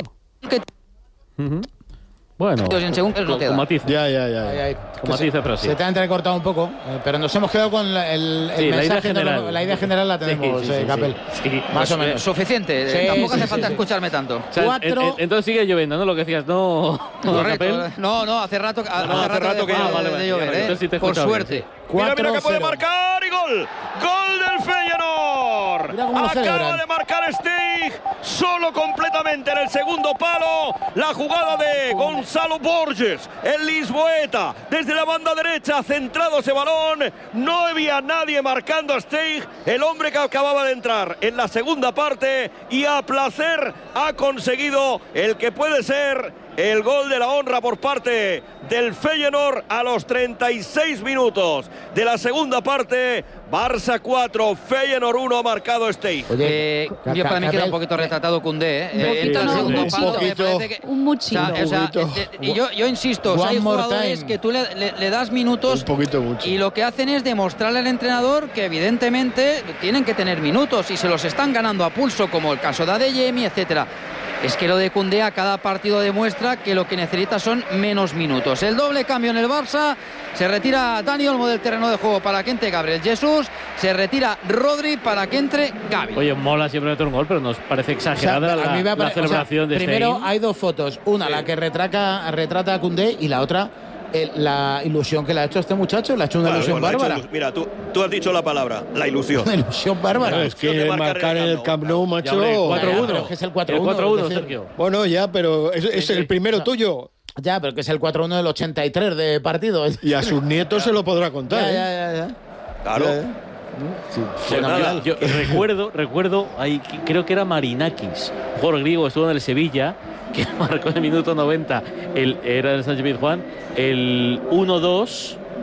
Bueno, con matiz. Ya. Con matiz, pero sí. Se te ha entrecortado un poco, pero nos hemos quedado con el mensaje general. La idea general la tenemos, Capel. Sí. Más o menos. Suficiente. Tampoco hace falta escucharme tanto. O sea, entonces sigue lloviendo, ¿no? Lo que decías, no. Correcto. No, hace rato que de llover, sí por suerte. Mira que puede marcar y gol. Gol del Feyenoord. Acaba de marcar Steig solo completamente en el segundo palo. La jugada de Gonzalo Borges, el lisboeta, desde la banda derecha, centrado ese balón. No había nadie marcando a Steig, el hombre que acababa de entrar en la segunda parte y a placer ha conseguido el que puede ser el gol de la honra por parte del Feyenoord a los 36 minutos de la segunda parte. Barça 4, Feyenoord 1, ha marcado Steig. Yo para mí queda un poquito retratado Koundé. Un muchito. Y yo insisto, hay jugadores que tú le das minutos un poquito mucho. Y lo que hacen es demostrarle al entrenador que evidentemente tienen que tener minutos y se los están ganando a pulso, como el caso de Adeyemi, etcétera. Es que lo de Koundé a cada partido demuestra que lo que necesita son menos minutos. El doble cambio en el Barça. Se retira Dani Olmo del terreno de juego para que entre Gabriel Jesús. Se retira Rodri para que entre Gavi. Oye, mola siempre meter un gol, pero nos parece exagerada la celebración de primero hay 2 fotos. Una, la que retrata a Koundé, y la otra, la ilusión que le ha hecho a este muchacho. Le ha hecho una ilusión bárbara. Mira, tú has dicho la palabra, la ilusión. Una ilusión bárbara. Es que marcar en el Camp Nou, macho. 4-1. Es el 4-1. El 4-1, Sergio. Bueno, ya, pero es el primero tuyo. Ya, pero que es el 4-1 del 83 de partido. Y a sus nietos se lo podrá contar. Ya. Claro. Sí, yo recuerdo ahí, creo que era Marinakis, jugador griego, estuvo en el Sevilla, que marcó en el minuto 90 era el Sánchez Pizjuán, el 1-2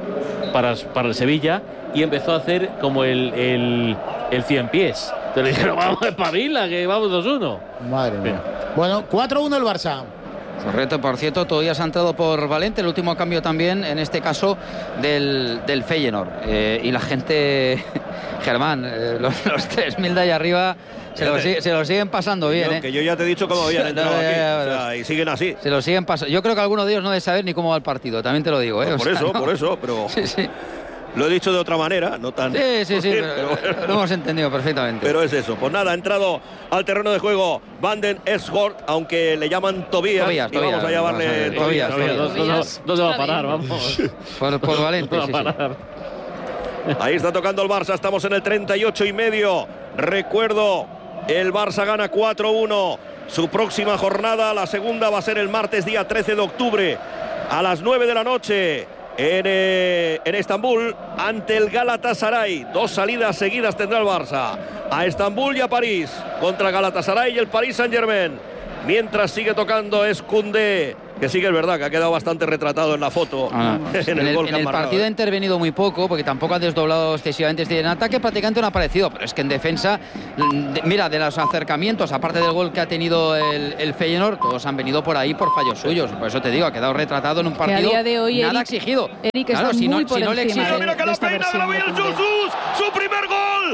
para el Sevilla y empezó a hacer como el 100 pies. Te le dijeron, vamos, espabila, que vamos 2-1. Madre mía. Bueno, 4-1 el Barça. Correcto, por cierto, todavía se ha entrado por Valente, el último cambio también, en este caso, del Feyenoord. Y la gente, Germán, los 3.000 de ahí arriba se lo siguen pasando bien. Que yo ya te he dicho cómo habían entrado aquí, o sea, y siguen así. Se lo siguen pasando. Yo creo que alguno de ellos no debe saber ni cómo va el partido, también te lo digo. Por eso, pero... Sí. Lo he dicho de otra manera, no tan... Sí, pero bueno. Lo hemos entendido perfectamente. Pero es eso. Pues nada, ha entrado al terreno de juego Van den Esgort, aunque le llaman Tobías. Vamos a llamarle Tobías. ¿Dónde va a parar? Vamos. Por Valente, sí. Ahí está tocando el Barça, estamos en el 38,5. Recuerdo, el Barça gana 4-1. Su próxima jornada, la segunda, va a ser el martes día 13 de octubre a las 9 de la noche. En Estambul, ante el Galatasaray. 2 salidas seguidas tendrá el Barça, a Estambul y a París, contra Galatasaray y el Paris Saint-Germain. Mientras sigue tocando es Koundé, que sí que es verdad que ha quedado bastante retratado en la foto. En el partido ha intervenido muy poco, porque tampoco ha desdoblado excesivamente. En ataque prácticamente no ha aparecido, pero es que en defensa, mira, de los acercamientos, aparte del gol que ha tenido el Feyenoord, todos han venido por ahí por fallos suyos. Por eso te digo, ha quedado retratado en un partido que a día de hoy, nada exigido. Eric está muy por encima le exige, mira que la peina de Gabriel Jesús, su primer gol.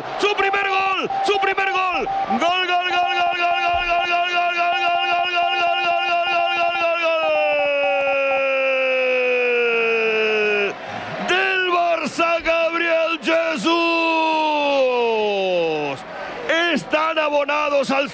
Gol. Están abonados al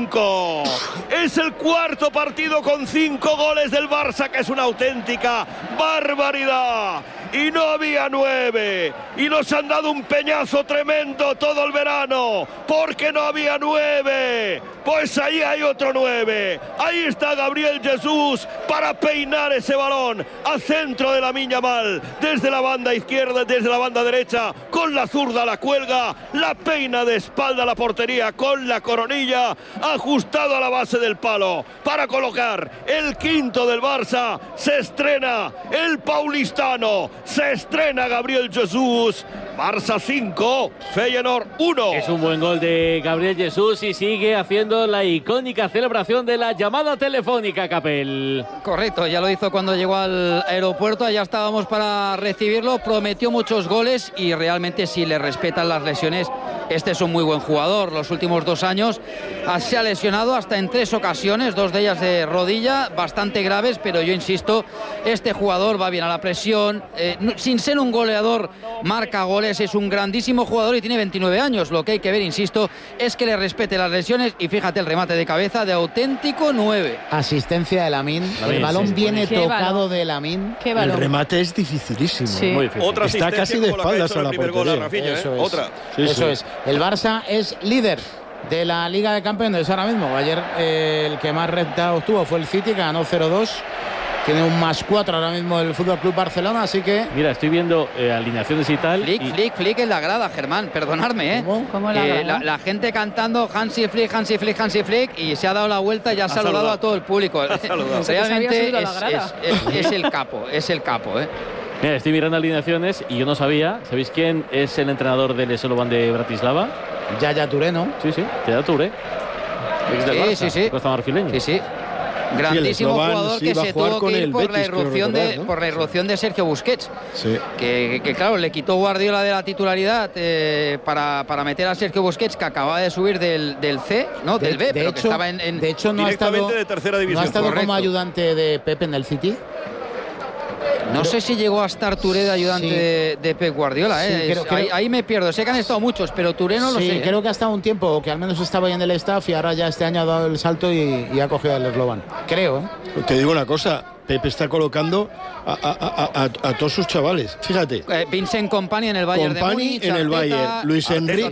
5. Es el cuarto partido con 5 goles del Barça, que es una auténtica barbaridad. Y no había 9. Y nos han dado un peñazo tremendo todo el verano, porque no había 9. Pues ahí hay otro 9. Ahí está Gabriel Jesús para peinar ese balón al centro de Lamine Yamal. Desde la banda izquierda, desde la banda derecha, con la zurda la cuelga, la peina de espalda a la portería con la coronilla, ajustado a la base del palo para colocar el quinto del Barça. Se estrena el paulistano, se estrena Gabriel Jesús. Barça 5, Feyenoord 1. Es un buen gol de Gabriel Jesús y sigue haciendo la icónica celebración de la llamada telefónica, Capel. Correcto, ya lo hizo cuando llegó al aeropuerto, allá estábamos para recibirlo, prometió muchos goles y realmente, si le respetan las lesiones, este es un muy buen jugador. Los últimos 2 años se ha lesionado hasta en 3 ocasiones, 2 de ellas de rodilla, bastante graves, pero yo insisto, este jugador va bien a la presión, sin ser un goleador, marca goles, es un grandísimo jugador y tiene 29 años. Lo que hay que ver, insisto, es que le respete las lesiones y fíjate el remate de cabeza de auténtico 9. Asistencia de Lamine. El balón viene tocado de Lamine. El remate es dificilísimo. Sí. Muy difícil. Otra está casi de espaldas a la portería. Eso es. El Barça es líder de la Liga de Campeones ahora mismo. Ayer el que más resultados tuvo fue el City, que ganó 0-2. Tiene un +4 ahora mismo el Fútbol Club Barcelona, así que... Mira, estoy viendo alineaciones y tal. Flick en la grada, Germán, perdonadme, ¿eh? ¿Cómo la gente cantando Hansi Flick, y se ha dado la vuelta y ha saludado a todo el público. Realmente es el capo, ¿eh? Mira, estoy mirando alineaciones y yo no sabía. ¿Sabéis quién es el entrenador del Slovan de Bratislava? Yaya Touré, ¿no? Sí, Yaya Touré. Sí. Costa marfileño. Sí. Grandísimo jugador que se tuvo que ir por la irrupción de Sergio Busquets. Sí. Que claro, le quitó Guardiola de la titularidad para meter a Sergio Busquets, que acababa de subir del C, ¿no? Del B, pero que estaba en... De hecho, no ha estado, de tercera división. ¿no ha estado Correcto. como ayudante de Pep en el City? No sé si llegó a estar Touré de ayudante de Pep Guardiola. Sí, ahí me pierdo. Sé que han estado muchos, pero Touré no lo sé. Sí, creo que ha estado un tiempo, que al menos estaba ahí en el staff, y ahora ya este año ha dado el salto y ha cogido el Slovan. Creo, ¿eh? Te digo una cosa, Pep está colocando a todos sus chavales. Fíjate. Vincent Kompany en el Bayern de Múnich. en el Bayern. Luis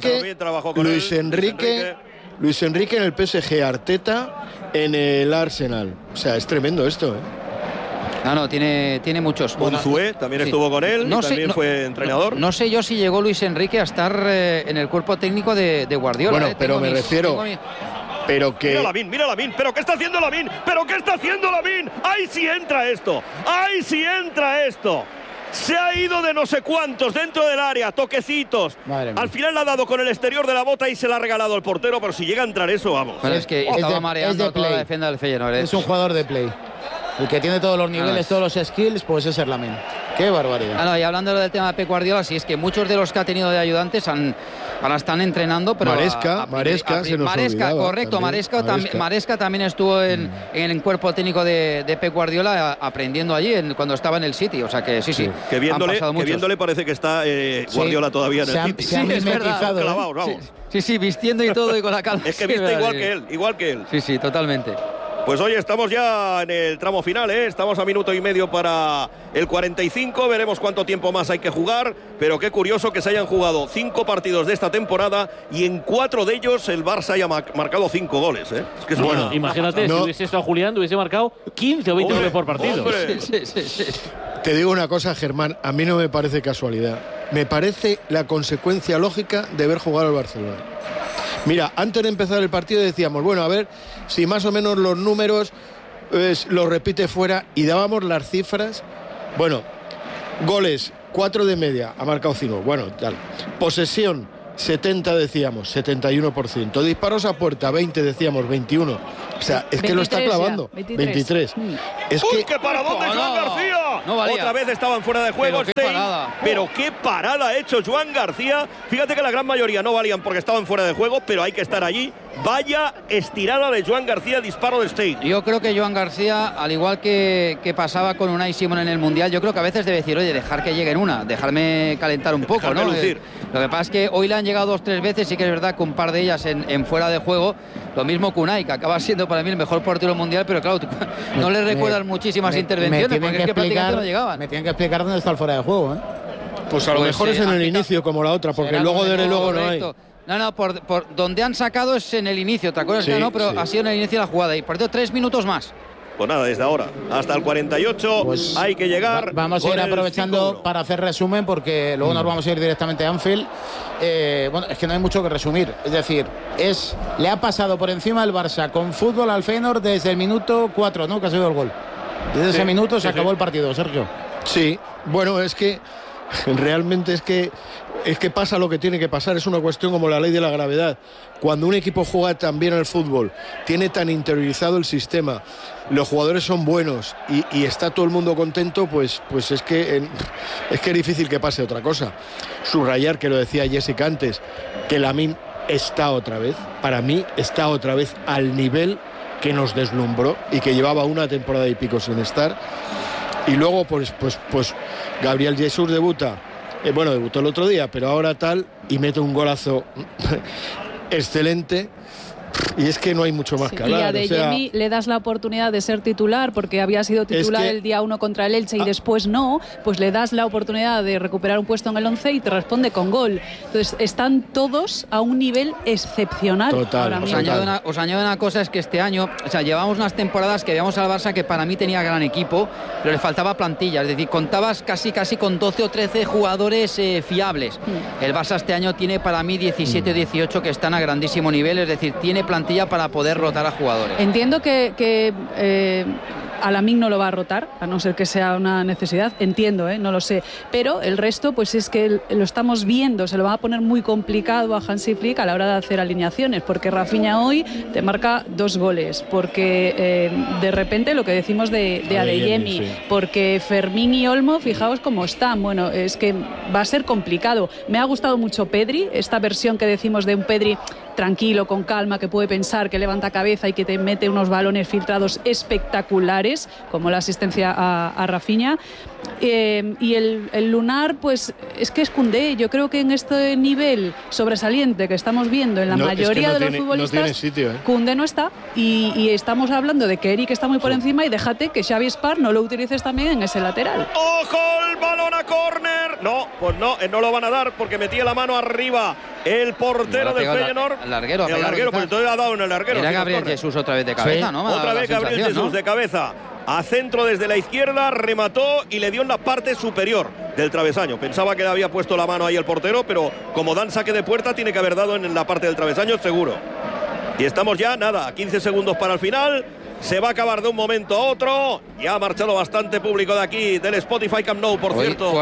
Enrique en el PSG, Arteta en el Arsenal. O sea, es tremendo esto, ¿eh? No, tiene muchos. Bonzué también estuvo con él, también fue entrenador. No sé yo si llegó Luis Enrique a estar en el cuerpo técnico de Guardiola. Bueno, pero me refiero... Pero que... Mira Lamine, pero ¿qué está haciendo Lamine? ¡Ahí sí entra esto! Se ha ido de no sé cuántos dentro del área, toquecitos. Al final la ha dado con el exterior de la bota y se la ha regalado al portero, pero si llega a entrar eso, vamos. Bueno, es que estaba mareando toda la defensa del Feyenoord. Es un jugador de play. El que tiene todos los niveles, todos los skills, pues es Erlamin. ¡Qué barbaridad! Y hablando del tema de Pep Guardiola, sí, es que muchos de los que ha tenido de ayudantes ahora están entrenando, pero Maresca, se nos olvidaba, correcto, Maresca también estuvo en el cuerpo técnico de Pep Guardiola aprendiendo allí cuando estaba en el City, o sea que sí. Que viéndole parece que está Guardiola todavía en el City. Se han mimetizado, clavados, vamos. Sí, vistiendo y todo y con la calma. Es que viste igual que él. Sí, totalmente. Pues hoy estamos ya en el tramo final, estamos a minuto y medio para el 45, veremos cuánto tiempo más hay que jugar, pero qué curioso que se hayan jugado 5 partidos de esta temporada y en 4 de ellos el Barça haya marcado 5 goles. Es que imagínate, si hubiese estado Julián, hubiese marcado 15 o 20 goles por partido. Sí. Te digo una cosa, Germán, a mí no me parece casualidad, me parece la consecuencia lógica de ver jugar al Barcelona. Mira, antes de empezar el partido decíamos, bueno, a ver si más o menos los números los repite fuera y dábamos las cifras. Bueno, goles, 4 de media, ha marcado 5, bueno, tal. Posesión, 70 decíamos, 71%. Disparos a puerta, 20 decíamos, 21. O sea, es que lo está clavando. 23. Es que ¡qué paradón de Joan García! No valía. Otra vez estaban fuera de juego. Pero qué parada ha hecho Joan García. Fíjate que la gran mayoría no valían porque estaban fuera de juego, pero hay que estar allí. Vaya estirada de Joan García, disparo de Stein. Yo creo que Joan García, al igual que pasaba con Unai Simón en el Mundial, yo creo que a veces debe decir, oye, dejar que lleguen dejarme calentar un poco, ¿no? Lucir. Lo que pasa es que hoy le han llegado 2 o 3 veces, sí que es verdad que un par de ellas en fuera de juego. Lo mismo que Unai, que acaba siendo para mí el mejor portero mundial, pero claro, no le recuerdas muchísimas intervenciones, porque es que prácticamente no llegaban. Me tienen que explicar dónde está el fuera de juego, Pues a lo mejor es en el inicio, como la otra, porque luego desde luego no hay. No, por donde han sacado es en el inicio, otra cosa es que no, pero ha sido en el inicio de la jugada y perdió 3 minutos más. Pues nada, desde ahora hasta el 48 pues hay que llegar. Vamos a ir aprovechando para hacer resumen, porque luego nos vamos a ir directamente a Anfield. Bueno, es que no hay mucho que resumir. Es decir, le ha pasado por encima el Barça con fútbol al Feyenoord desde el minuto 4, ¿no? Que ha sido el gol. Desde ese minuto se acabó el partido, Sergio. Sí, bueno, es que realmente es que pasa lo que tiene que pasar. Es una cuestión como la ley de la gravedad. Cuando un equipo juega tan bien al fútbol, tiene tan interiorizado el sistema, los jugadores son buenos y está todo el mundo contento, pues es que es difícil que pase otra cosa. Subrayar, que lo decía Jessica antes, que Lamine está otra vez, para mí está otra vez al nivel que nos deslumbró y que llevaba una temporada y pico sin estar. Y luego pues Gabriel Jesús debuta. Debutó el otro día, pero ahora tal, y mete un golazo excelente. Y es que no hay mucho más que hablar. Y a Adeyemi le das la oportunidad de ser titular, porque había sido titular el día 1 contra el Elche y después no, pues le das la oportunidad de recuperar un puesto en el 11 y te responde con gol. Entonces están todos a un nivel excepcional. Total. Os añado una cosa, es que este año, llevamos unas temporadas que veíamos al Barça que para mí tenía gran equipo, pero le faltaba plantilla, es decir, contabas casi con 12 o 13 jugadores fiables. El Barça este año tiene para mí 17 o 18 que están a grandísimo nivel, es decir, tiene plantilla para poder rotar a jugadores. Entiendo que Lamine no lo va a rotar, a no ser que sea una necesidad, entiendo, no lo sé, pero el resto pues es que lo estamos viendo, se lo va a poner muy complicado a Hansi Flick a la hora de hacer alineaciones, porque Rafinha hoy te marca 2 goles, porque de repente lo que decimos de Adeyemi, porque Fermín y Olmo, fijaos cómo están, bueno, es que va a ser complicado. Me ha gustado mucho Pedri, esta versión que decimos de un Pedri tranquilo, con calma, que puede pensar, que levanta cabeza y que te mete unos balones filtrados espectaculares, como la asistencia a Rafinha. Y el lunar, pues es que es Koundé. Yo creo que en este nivel sobresaliente que estamos viendo en la mayoría de los futbolistas, Koundé no está, y estamos hablando de que Eric está muy por encima, y déjate que Xavi Espar no lo utilices también en ese lateral. ¡Ojo! El balón a córner. No, pues no lo van a dar porque metía la mano arriba el portero del Feyenoord. El larguero, pues entonces ha dado en el larguero. Era Gabriel Jesús otra vez de cabeza, ¿no? Otra vez Gabriel Jesús de cabeza. A centro desde la izquierda, remató y le dio en la parte superior del travesaño. Pensaba que le había puesto la mano ahí el portero, pero como dan saque de puerta, tiene que haber dado en la parte del travesaño, seguro. Y estamos ya, 15 segundos para el final. se va a acabar de un momento a otro. Ya ha marchado bastante público de aquí, del Spotify Camp Nou, por cierto.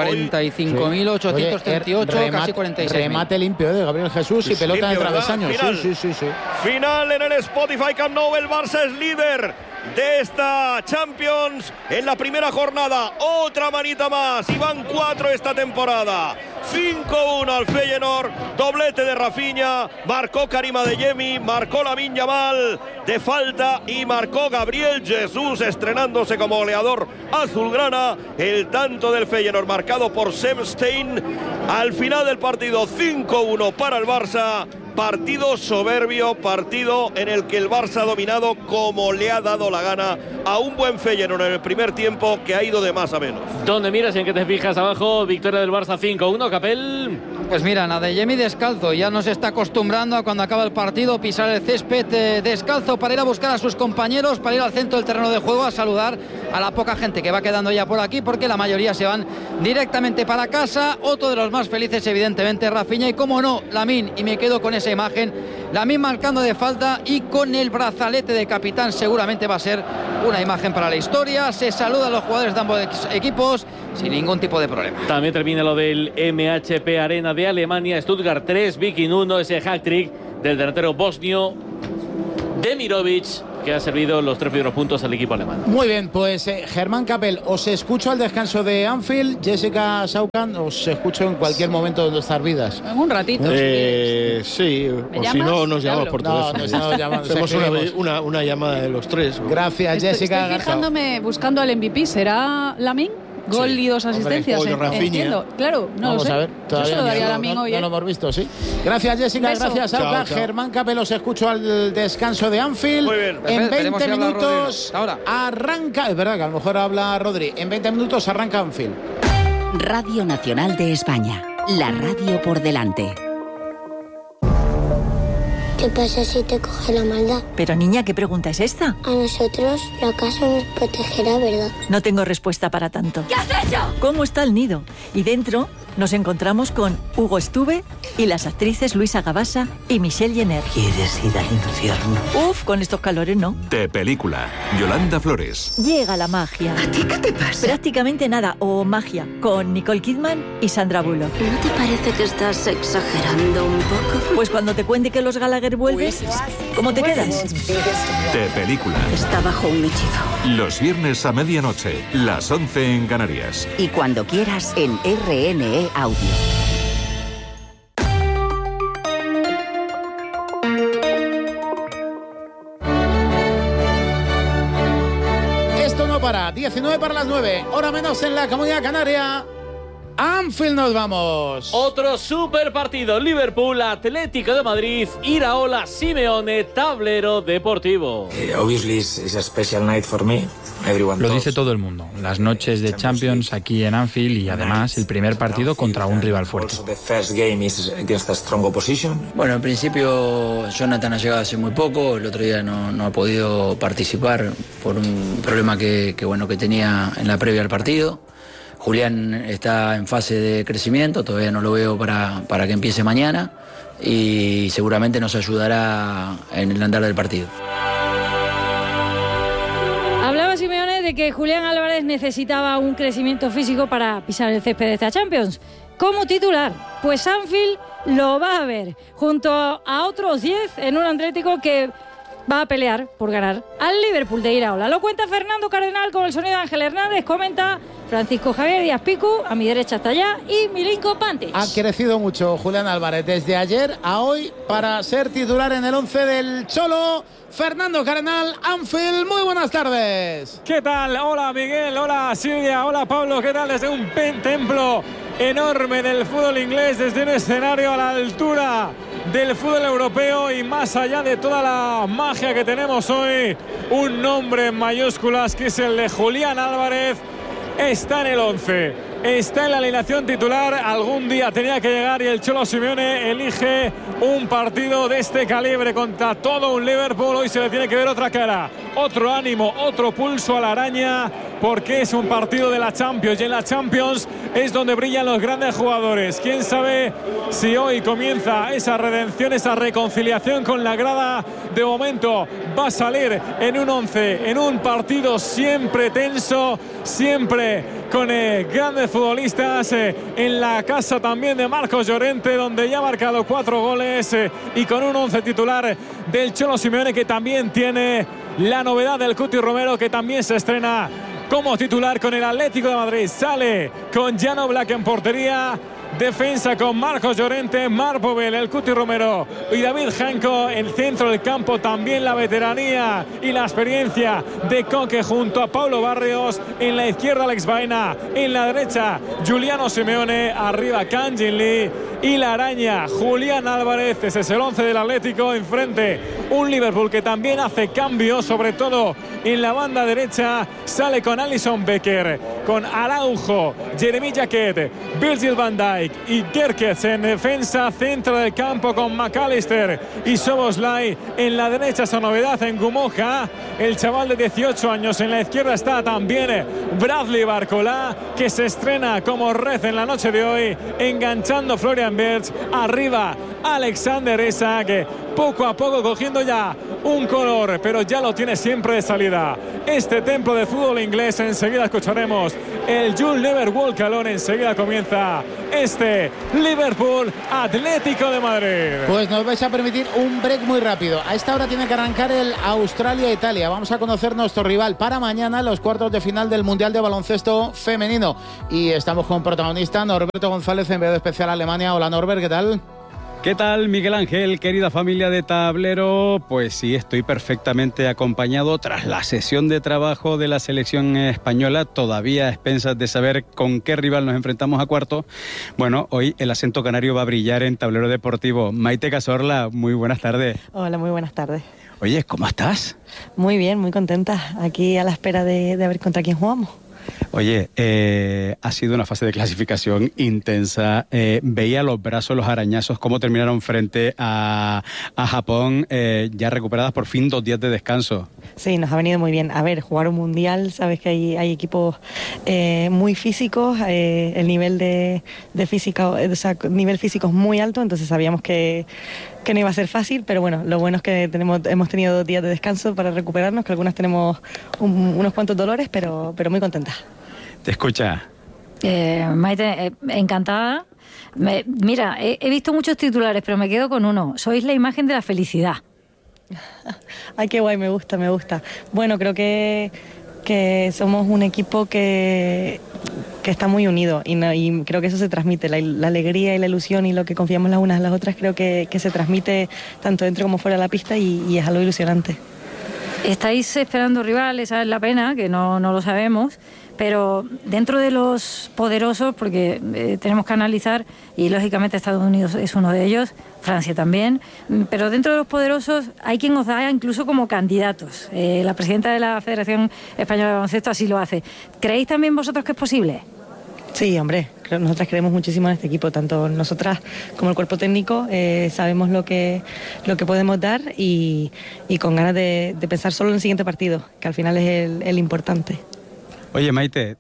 45.838, casi 46. Remate limpio de Gabriel Jesús y pelota de travesaño. Sí. Final en el Spotify Camp Nou. El Barça es líder de esta Champions en la primera jornada. Otra manita más y van 4 esta temporada. 5-1 al Feyenoord, doblete de Rafinha, marcó Karim Adeyemi, marcó Lamine Yamal de falta y marcó Gabriel Jesús estrenándose como goleador azulgrana. El tanto del Feyenoord marcado por Sem Stein. Al final del partido 5-1 para el Barça. Partido soberbio, partido en el que el Barça ha dominado como le ha dado la gana a un buen Feyenoord en el primer tiempo que ha ido de más a menos. ¿Dónde miras y en qué te fijas abajo? Victoria del Barça 5-1, Capel. Pues mira, Adeyemi descalzo, ya no se está acostumbrando a cuando acaba el partido pisar el césped descalzo para ir a buscar a sus compañeros, para ir al centro del terreno de juego a saludar a la poca gente que va quedando ya por aquí, porque la mayoría se van directamente para casa. Otro de los más felices, evidentemente, Rafinha, y como no, Lamine, y me quedo con esa imagen, Lamine marcando de falta y con el brazalete de capitán. Seguramente va a ser una imagen para la historia. Se saluda a los jugadores de ambos equipos sin ningún tipo de problema. También termina lo del MHP Arena de Alemania. Stuttgart 3, Viking 1, ese hat-trick del delantero bosnio Demirovic, que ha servido los 3 primeros puntos al equipo alemán. Muy bien, pues Germán Capel, os escucho al descanso de Anfield. Jessica Saucan, os escucho en cualquier momento de nuestras vidas. En un ratito. Sí, o si no, nos llamamos por teléfono. Hacemos una llamada de los 3. Gracias, Jessica. Estoy fijándome, buscando al MVP. ¿Será Lamine? Gol y 2 asistencias. Entiendo. Claro, no Vamos lo sé. a ver. Todavía no daría Lamine hoy. No lo hemos visto, sí. Gracias, Jessica. Beso. Gracias, Sauca. Germán Capel, os escucho al descanso de Anfield. Muy bien. En 20 si minutos ahora arranca. Es verdad que a lo mejor habla Rodri. En 20 minutos arranca Anfield. Radio Nacional de España. La radio por delante. ¿Qué pasa si te coge la maldad? Pero niña, ¿qué pregunta es esta? A nosotros la casa nos protegerá, ¿verdad? No tengo respuesta para tanto. ¿Qué has hecho? ¿Cómo está el nido? Y dentro nos encontramos con Hugo Estuve y las actrices Luisa Gabasa y Michelle Jenner. ¿Quieres ir al infierno? Uf, con estos calores no. De película, Yolanda Flores. Llega la magia. ¿A ti qué te pasa? Prácticamente nada, o magia, con Nicole Kidman y Sandra Bullock. ¿No te parece que estás exagerando un poco? Pues cuando te cuente que los Gallagher vuelven, ¿cómo te quedas? De película. Está bajo un hechizo. Los viernes a medianoche, las 11 en Canarias. Y cuando quieras en RNE Audio. Esto no para. 19 para las 9. Hora menos en la Comunidad Canaria. Anfield nos vamos. Otro super partido. Liverpool, Atlético de Madrid, Iraola, Simeone, tablero deportivo. Obviously it's a special night for me. Lo dice todo el mundo. Las noches de Champions aquí en Anfield y además el primer partido contra un rival fuerte. Bueno, en principio Jonathan ha llegado hace muy poco. El otro día no ha podido participar por un problema que tenía en la previa al partido. Julián está en fase de crecimiento, todavía no lo veo para que empiece mañana y seguramente nos ayudará en el andar del partido. Hablaba Simeone de que Julián Álvarez necesitaba un crecimiento físico para pisar el césped de esta Champions. Como titular, pues Anfield lo va a ver junto a otros 10 en un Atlético que va a pelear por ganar al Liverpool de Iraola. Lo cuenta Fernando Cardenal con el sonido de Ángel Hernández, comenta Francisco Javier Díaz Picu, a mi derecha está allá, y Milinko Pantic. Ha crecido mucho Julián Álvarez desde ayer a hoy para ser titular en el 11 del Cholo. Fernando Cardenal, Anfield, muy buenas tardes. ¿Qué tal? Hola Miguel, hola Silvia, hola Pablo, ¿qué tal? Desde un templo enorme del fútbol inglés, desde un escenario a la altura del fútbol europeo y más allá de toda la magia que tenemos hoy, un nombre en mayúsculas que es el de Julián Álvarez. Está en el 11, está en la alineación titular. Algún día tenía que llegar y el Cholo Simeone elige un partido de este calibre contra todo un Liverpool. Hoy se le tiene que ver otra cara, otro ánimo, otro pulso a la araña porque es un partido de la Champions y en la Champions es donde brillan los grandes jugadores. Quién sabe si hoy comienza esa redención, esa reconciliación con la grada. De momento va a salir en un 11, en un partido siempre tenso, siempre con grandes futbolistas, en la casa también de Marcos Llorente, donde ya ha marcado 4 goles, y con un 11 titular del Cholo Simeone, que también tiene la novedad del Cuti Romero, que también se estrena como titular con el Atlético de Madrid. Sale con Jan Oblak en portería. Defensa con Marcos Llorente, Marc Bobel, el Cuti Romero y David Janko. En centro del campo también la veteranía y la experiencia de Coque junto a Paulo Barrios. En la izquierda Alex Baena, en la derecha Giuliano Simeone, arriba Kang-in Lee y la araña Julián Álvarez. Ese es el 11 del Atlético. Enfrente un Liverpool que también hace cambios, sobre todo en la banda derecha. Sale con Alisson Becker, con Araujo, Jeremy Jacquet, Virgil van Dijk y Kerkez en defensa. Centro del campo con McAllister y Szoboszlai. En la derecha esa novedad en Gumoja, el chaval de 18 años. En la izquierda está también Bradley Barcola, que se estrena como red en la noche de hoy, enganchando Florian Wirtz. Arriba Alexander Isak, poco a poco cogiendo ya un color, pero ya lo tiene siempre de salida este templo de fútbol inglés. Enseguida escucharemos el You'll Never Walk Alone. Enseguida comienza este Liverpool Atlético de Madrid. Pues nos vais a permitir un break muy rápido. A esta hora tiene que arrancar el Australia-Italia. Vamos a conocer nuestro rival para mañana, los cuartos de final del Mundial de Baloncesto Femenino. Y estamos con protagonista Norberto González, enviado especial a Alemania. Hola Norbert, ¿qué tal? ¿Qué tal, Miguel Ángel, querida familia de Tablero? Pues sí, estoy perfectamente acompañado tras la sesión de trabajo de la selección española, todavía a expensas de saber con qué rival nos enfrentamos a cuarto. Bueno, hoy el acento canario va a brillar en Tablero Deportivo. Maite Cazorla, muy buenas tardes. Hola, muy buenas tardes. Oye, ¿cómo estás? Muy bien, muy contenta. Aquí a la espera de ver contra quién jugamos. Oye, ha sido una fase de clasificación intensa. Veía los brazos, los arañazos, cómo terminaron frente a Japón, ya recuperadas por fin 2 días de descanso. Sí, nos ha venido muy bien. A ver, jugar un mundial, sabes que hay equipos muy físicos, el nivel de física, o sea, nivel físico es muy alto, entonces sabíamos que no iba a ser fácil, pero bueno, lo bueno es que hemos tenido 2 días de descanso para recuperarnos, que algunas tenemos unos cuantos dolores, pero muy contentas. Te escucha. Maite, encantada. Mira, he visto muchos titulares, pero me quedo con uno. Sois la imagen de la felicidad. Ay, qué guay, me gusta. Bueno, creo que somos un equipo que está muy unido y creo que eso se transmite, la alegría y la ilusión y lo que confiamos las unas en las otras, creo que se transmite tanto dentro como fuera de la pista y es algo ilusionante. Estáis esperando rivales, esa es la pena, que no lo sabemos, pero dentro de los poderosos, porque tenemos que analizar, y lógicamente Estados Unidos es uno de ellos, Francia también, pero dentro de los poderosos hay quien os da incluso como candidatos. La presidenta de la Federación Española de Baloncesto así lo hace. ¿Creéis también vosotros que es posible? Sí, hombre, nosotras creemos muchísimo en este equipo, tanto nosotras como el cuerpo técnico, sabemos lo que podemos dar y con ganas de pensar solo en el siguiente partido, que al final es el importante. Oye, Maite,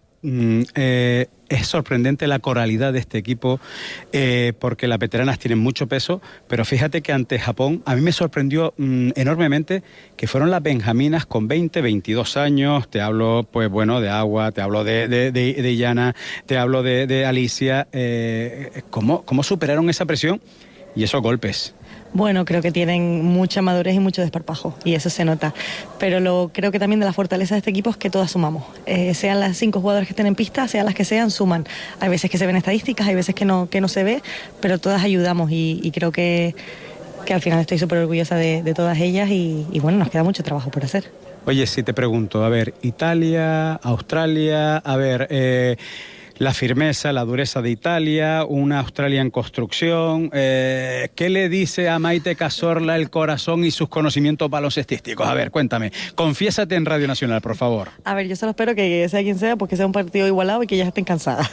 es sorprendente la coralidad de este equipo, porque las veteranas tienen mucho peso, pero fíjate que ante Japón a mí me sorprendió enormemente que fueron las benjaminas con 20, 22 años. Te hablo, pues bueno, de Agua, te hablo de Iyana, te hablo de Alicia. ¿Cómo superaron esa presión y esos golpes? Bueno, creo que tienen mucha madurez y mucho desparpajo, y eso se nota. Pero creo que también de la fortaleza de este equipo es que todas sumamos. Sean las 5 jugadoras que estén en pista, sean las que sean, suman. Hay veces que se ven estadísticas, hay veces que no se ve, pero todas ayudamos y creo que al final estoy súper orgullosa de todas ellas y bueno, nos queda mucho trabajo por hacer. Oye, si te pregunto, a ver, Italia, Australia, a ver... La firmeza, la dureza de Italia, una Australia en construcción. ¿Qué le dice a Maite Cazorla el corazón y sus conocimientos baloncestísticos? A ver, cuéntame. Confiésate en Radio Nacional, por favor. A ver, yo solo espero que sea quien sea, porque sea un partido igualado y que ya estén cansadas.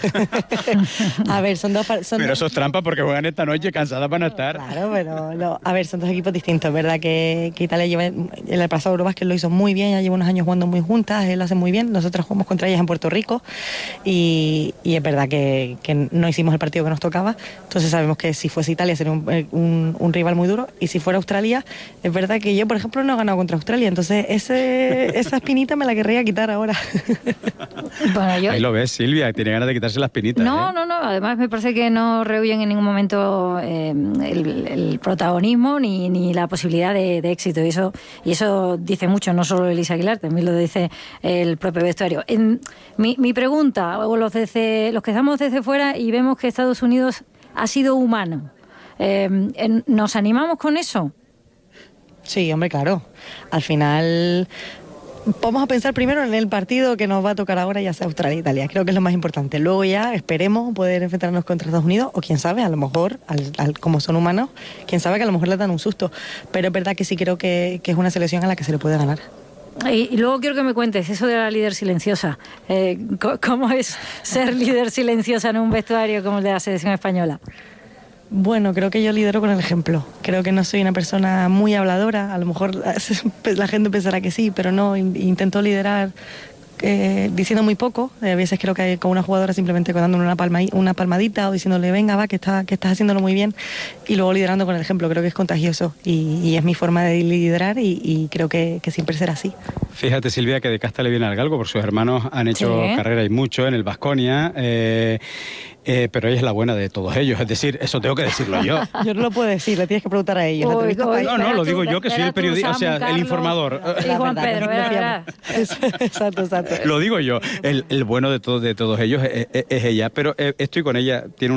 A ver, Pero eso es trampa porque juegan esta noche cansadas para no estar. Claro, pero no. A ver, son dos equipos distintos, ¿verdad? Que Italia lleva, en el pasado Eurobásquet lo hizo muy bien, ya lleva unos años jugando muy juntas, él lo hace muy bien. Nosotros jugamos contra ellas en Puerto Rico y es verdad que no hicimos el partido que nos tocaba. Entonces sabemos que si fuese Italia sería un rival muy duro, y si fuera Australia, es verdad que yo, por ejemplo, no he ganado contra Australia, entonces esa espinita me la querría quitar ahora. Bueno, ahí lo ves, Silvia, tiene ganas de quitarse la espinita. No, además me parece que no rehuyen en ningún momento el protagonismo ni la posibilidad de éxito, y eso dice mucho, no solo Elisa Aguilar, también lo dice el propio vestuario. Mi pregunta, o los que estamos desde fuera y vemos que Estados Unidos ha sido humano, ¿nos animamos con eso? Sí, hombre, claro. Al final vamos a pensar primero en el partido que nos va a tocar ahora, ya sea Australia e Italia. Creo que es lo más importante. Luego ya esperemos poder enfrentarnos contra Estados Unidos, o quién sabe, a lo mejor, como son humanos, quién sabe que a lo mejor les dan un susto. Pero es verdad que sí creo que es una selección a la que se le puede ganar. Y luego quiero que me cuentes eso de la líder silenciosa. ¿Cómo es ser líder silenciosa en un vestuario como el de la selección española? Bueno, creo que yo lidero con el ejemplo. Creo que no soy una persona muy habladora. A lo mejor la gente pensará que sí, pero no. Intento liderar diciendo muy poco. A veces creo que con una jugadora simplemente dándole una palmadita o diciéndole venga, va, que estás haciéndolo muy bien, y luego liderando con el ejemplo. Creo que es contagioso y es mi forma de liderar, y creo que siempre será así. Fíjate, Silvia, que de casta le viene al galgo, porque sus hermanos han hecho carrera y mucho en el Baskonia. Pero ella es la buena de todos ellos, es decir, eso tengo que decirlo yo. Yo no lo puedo decir, le tienes que preguntar a ellos. No, lo digo yo, que soy el periodista, o sea, el informador. Y Juan Pedro, ¿verdad? Exacto. Lo digo yo, el bueno de todos ellos es ella, pero estoy con ella, tiene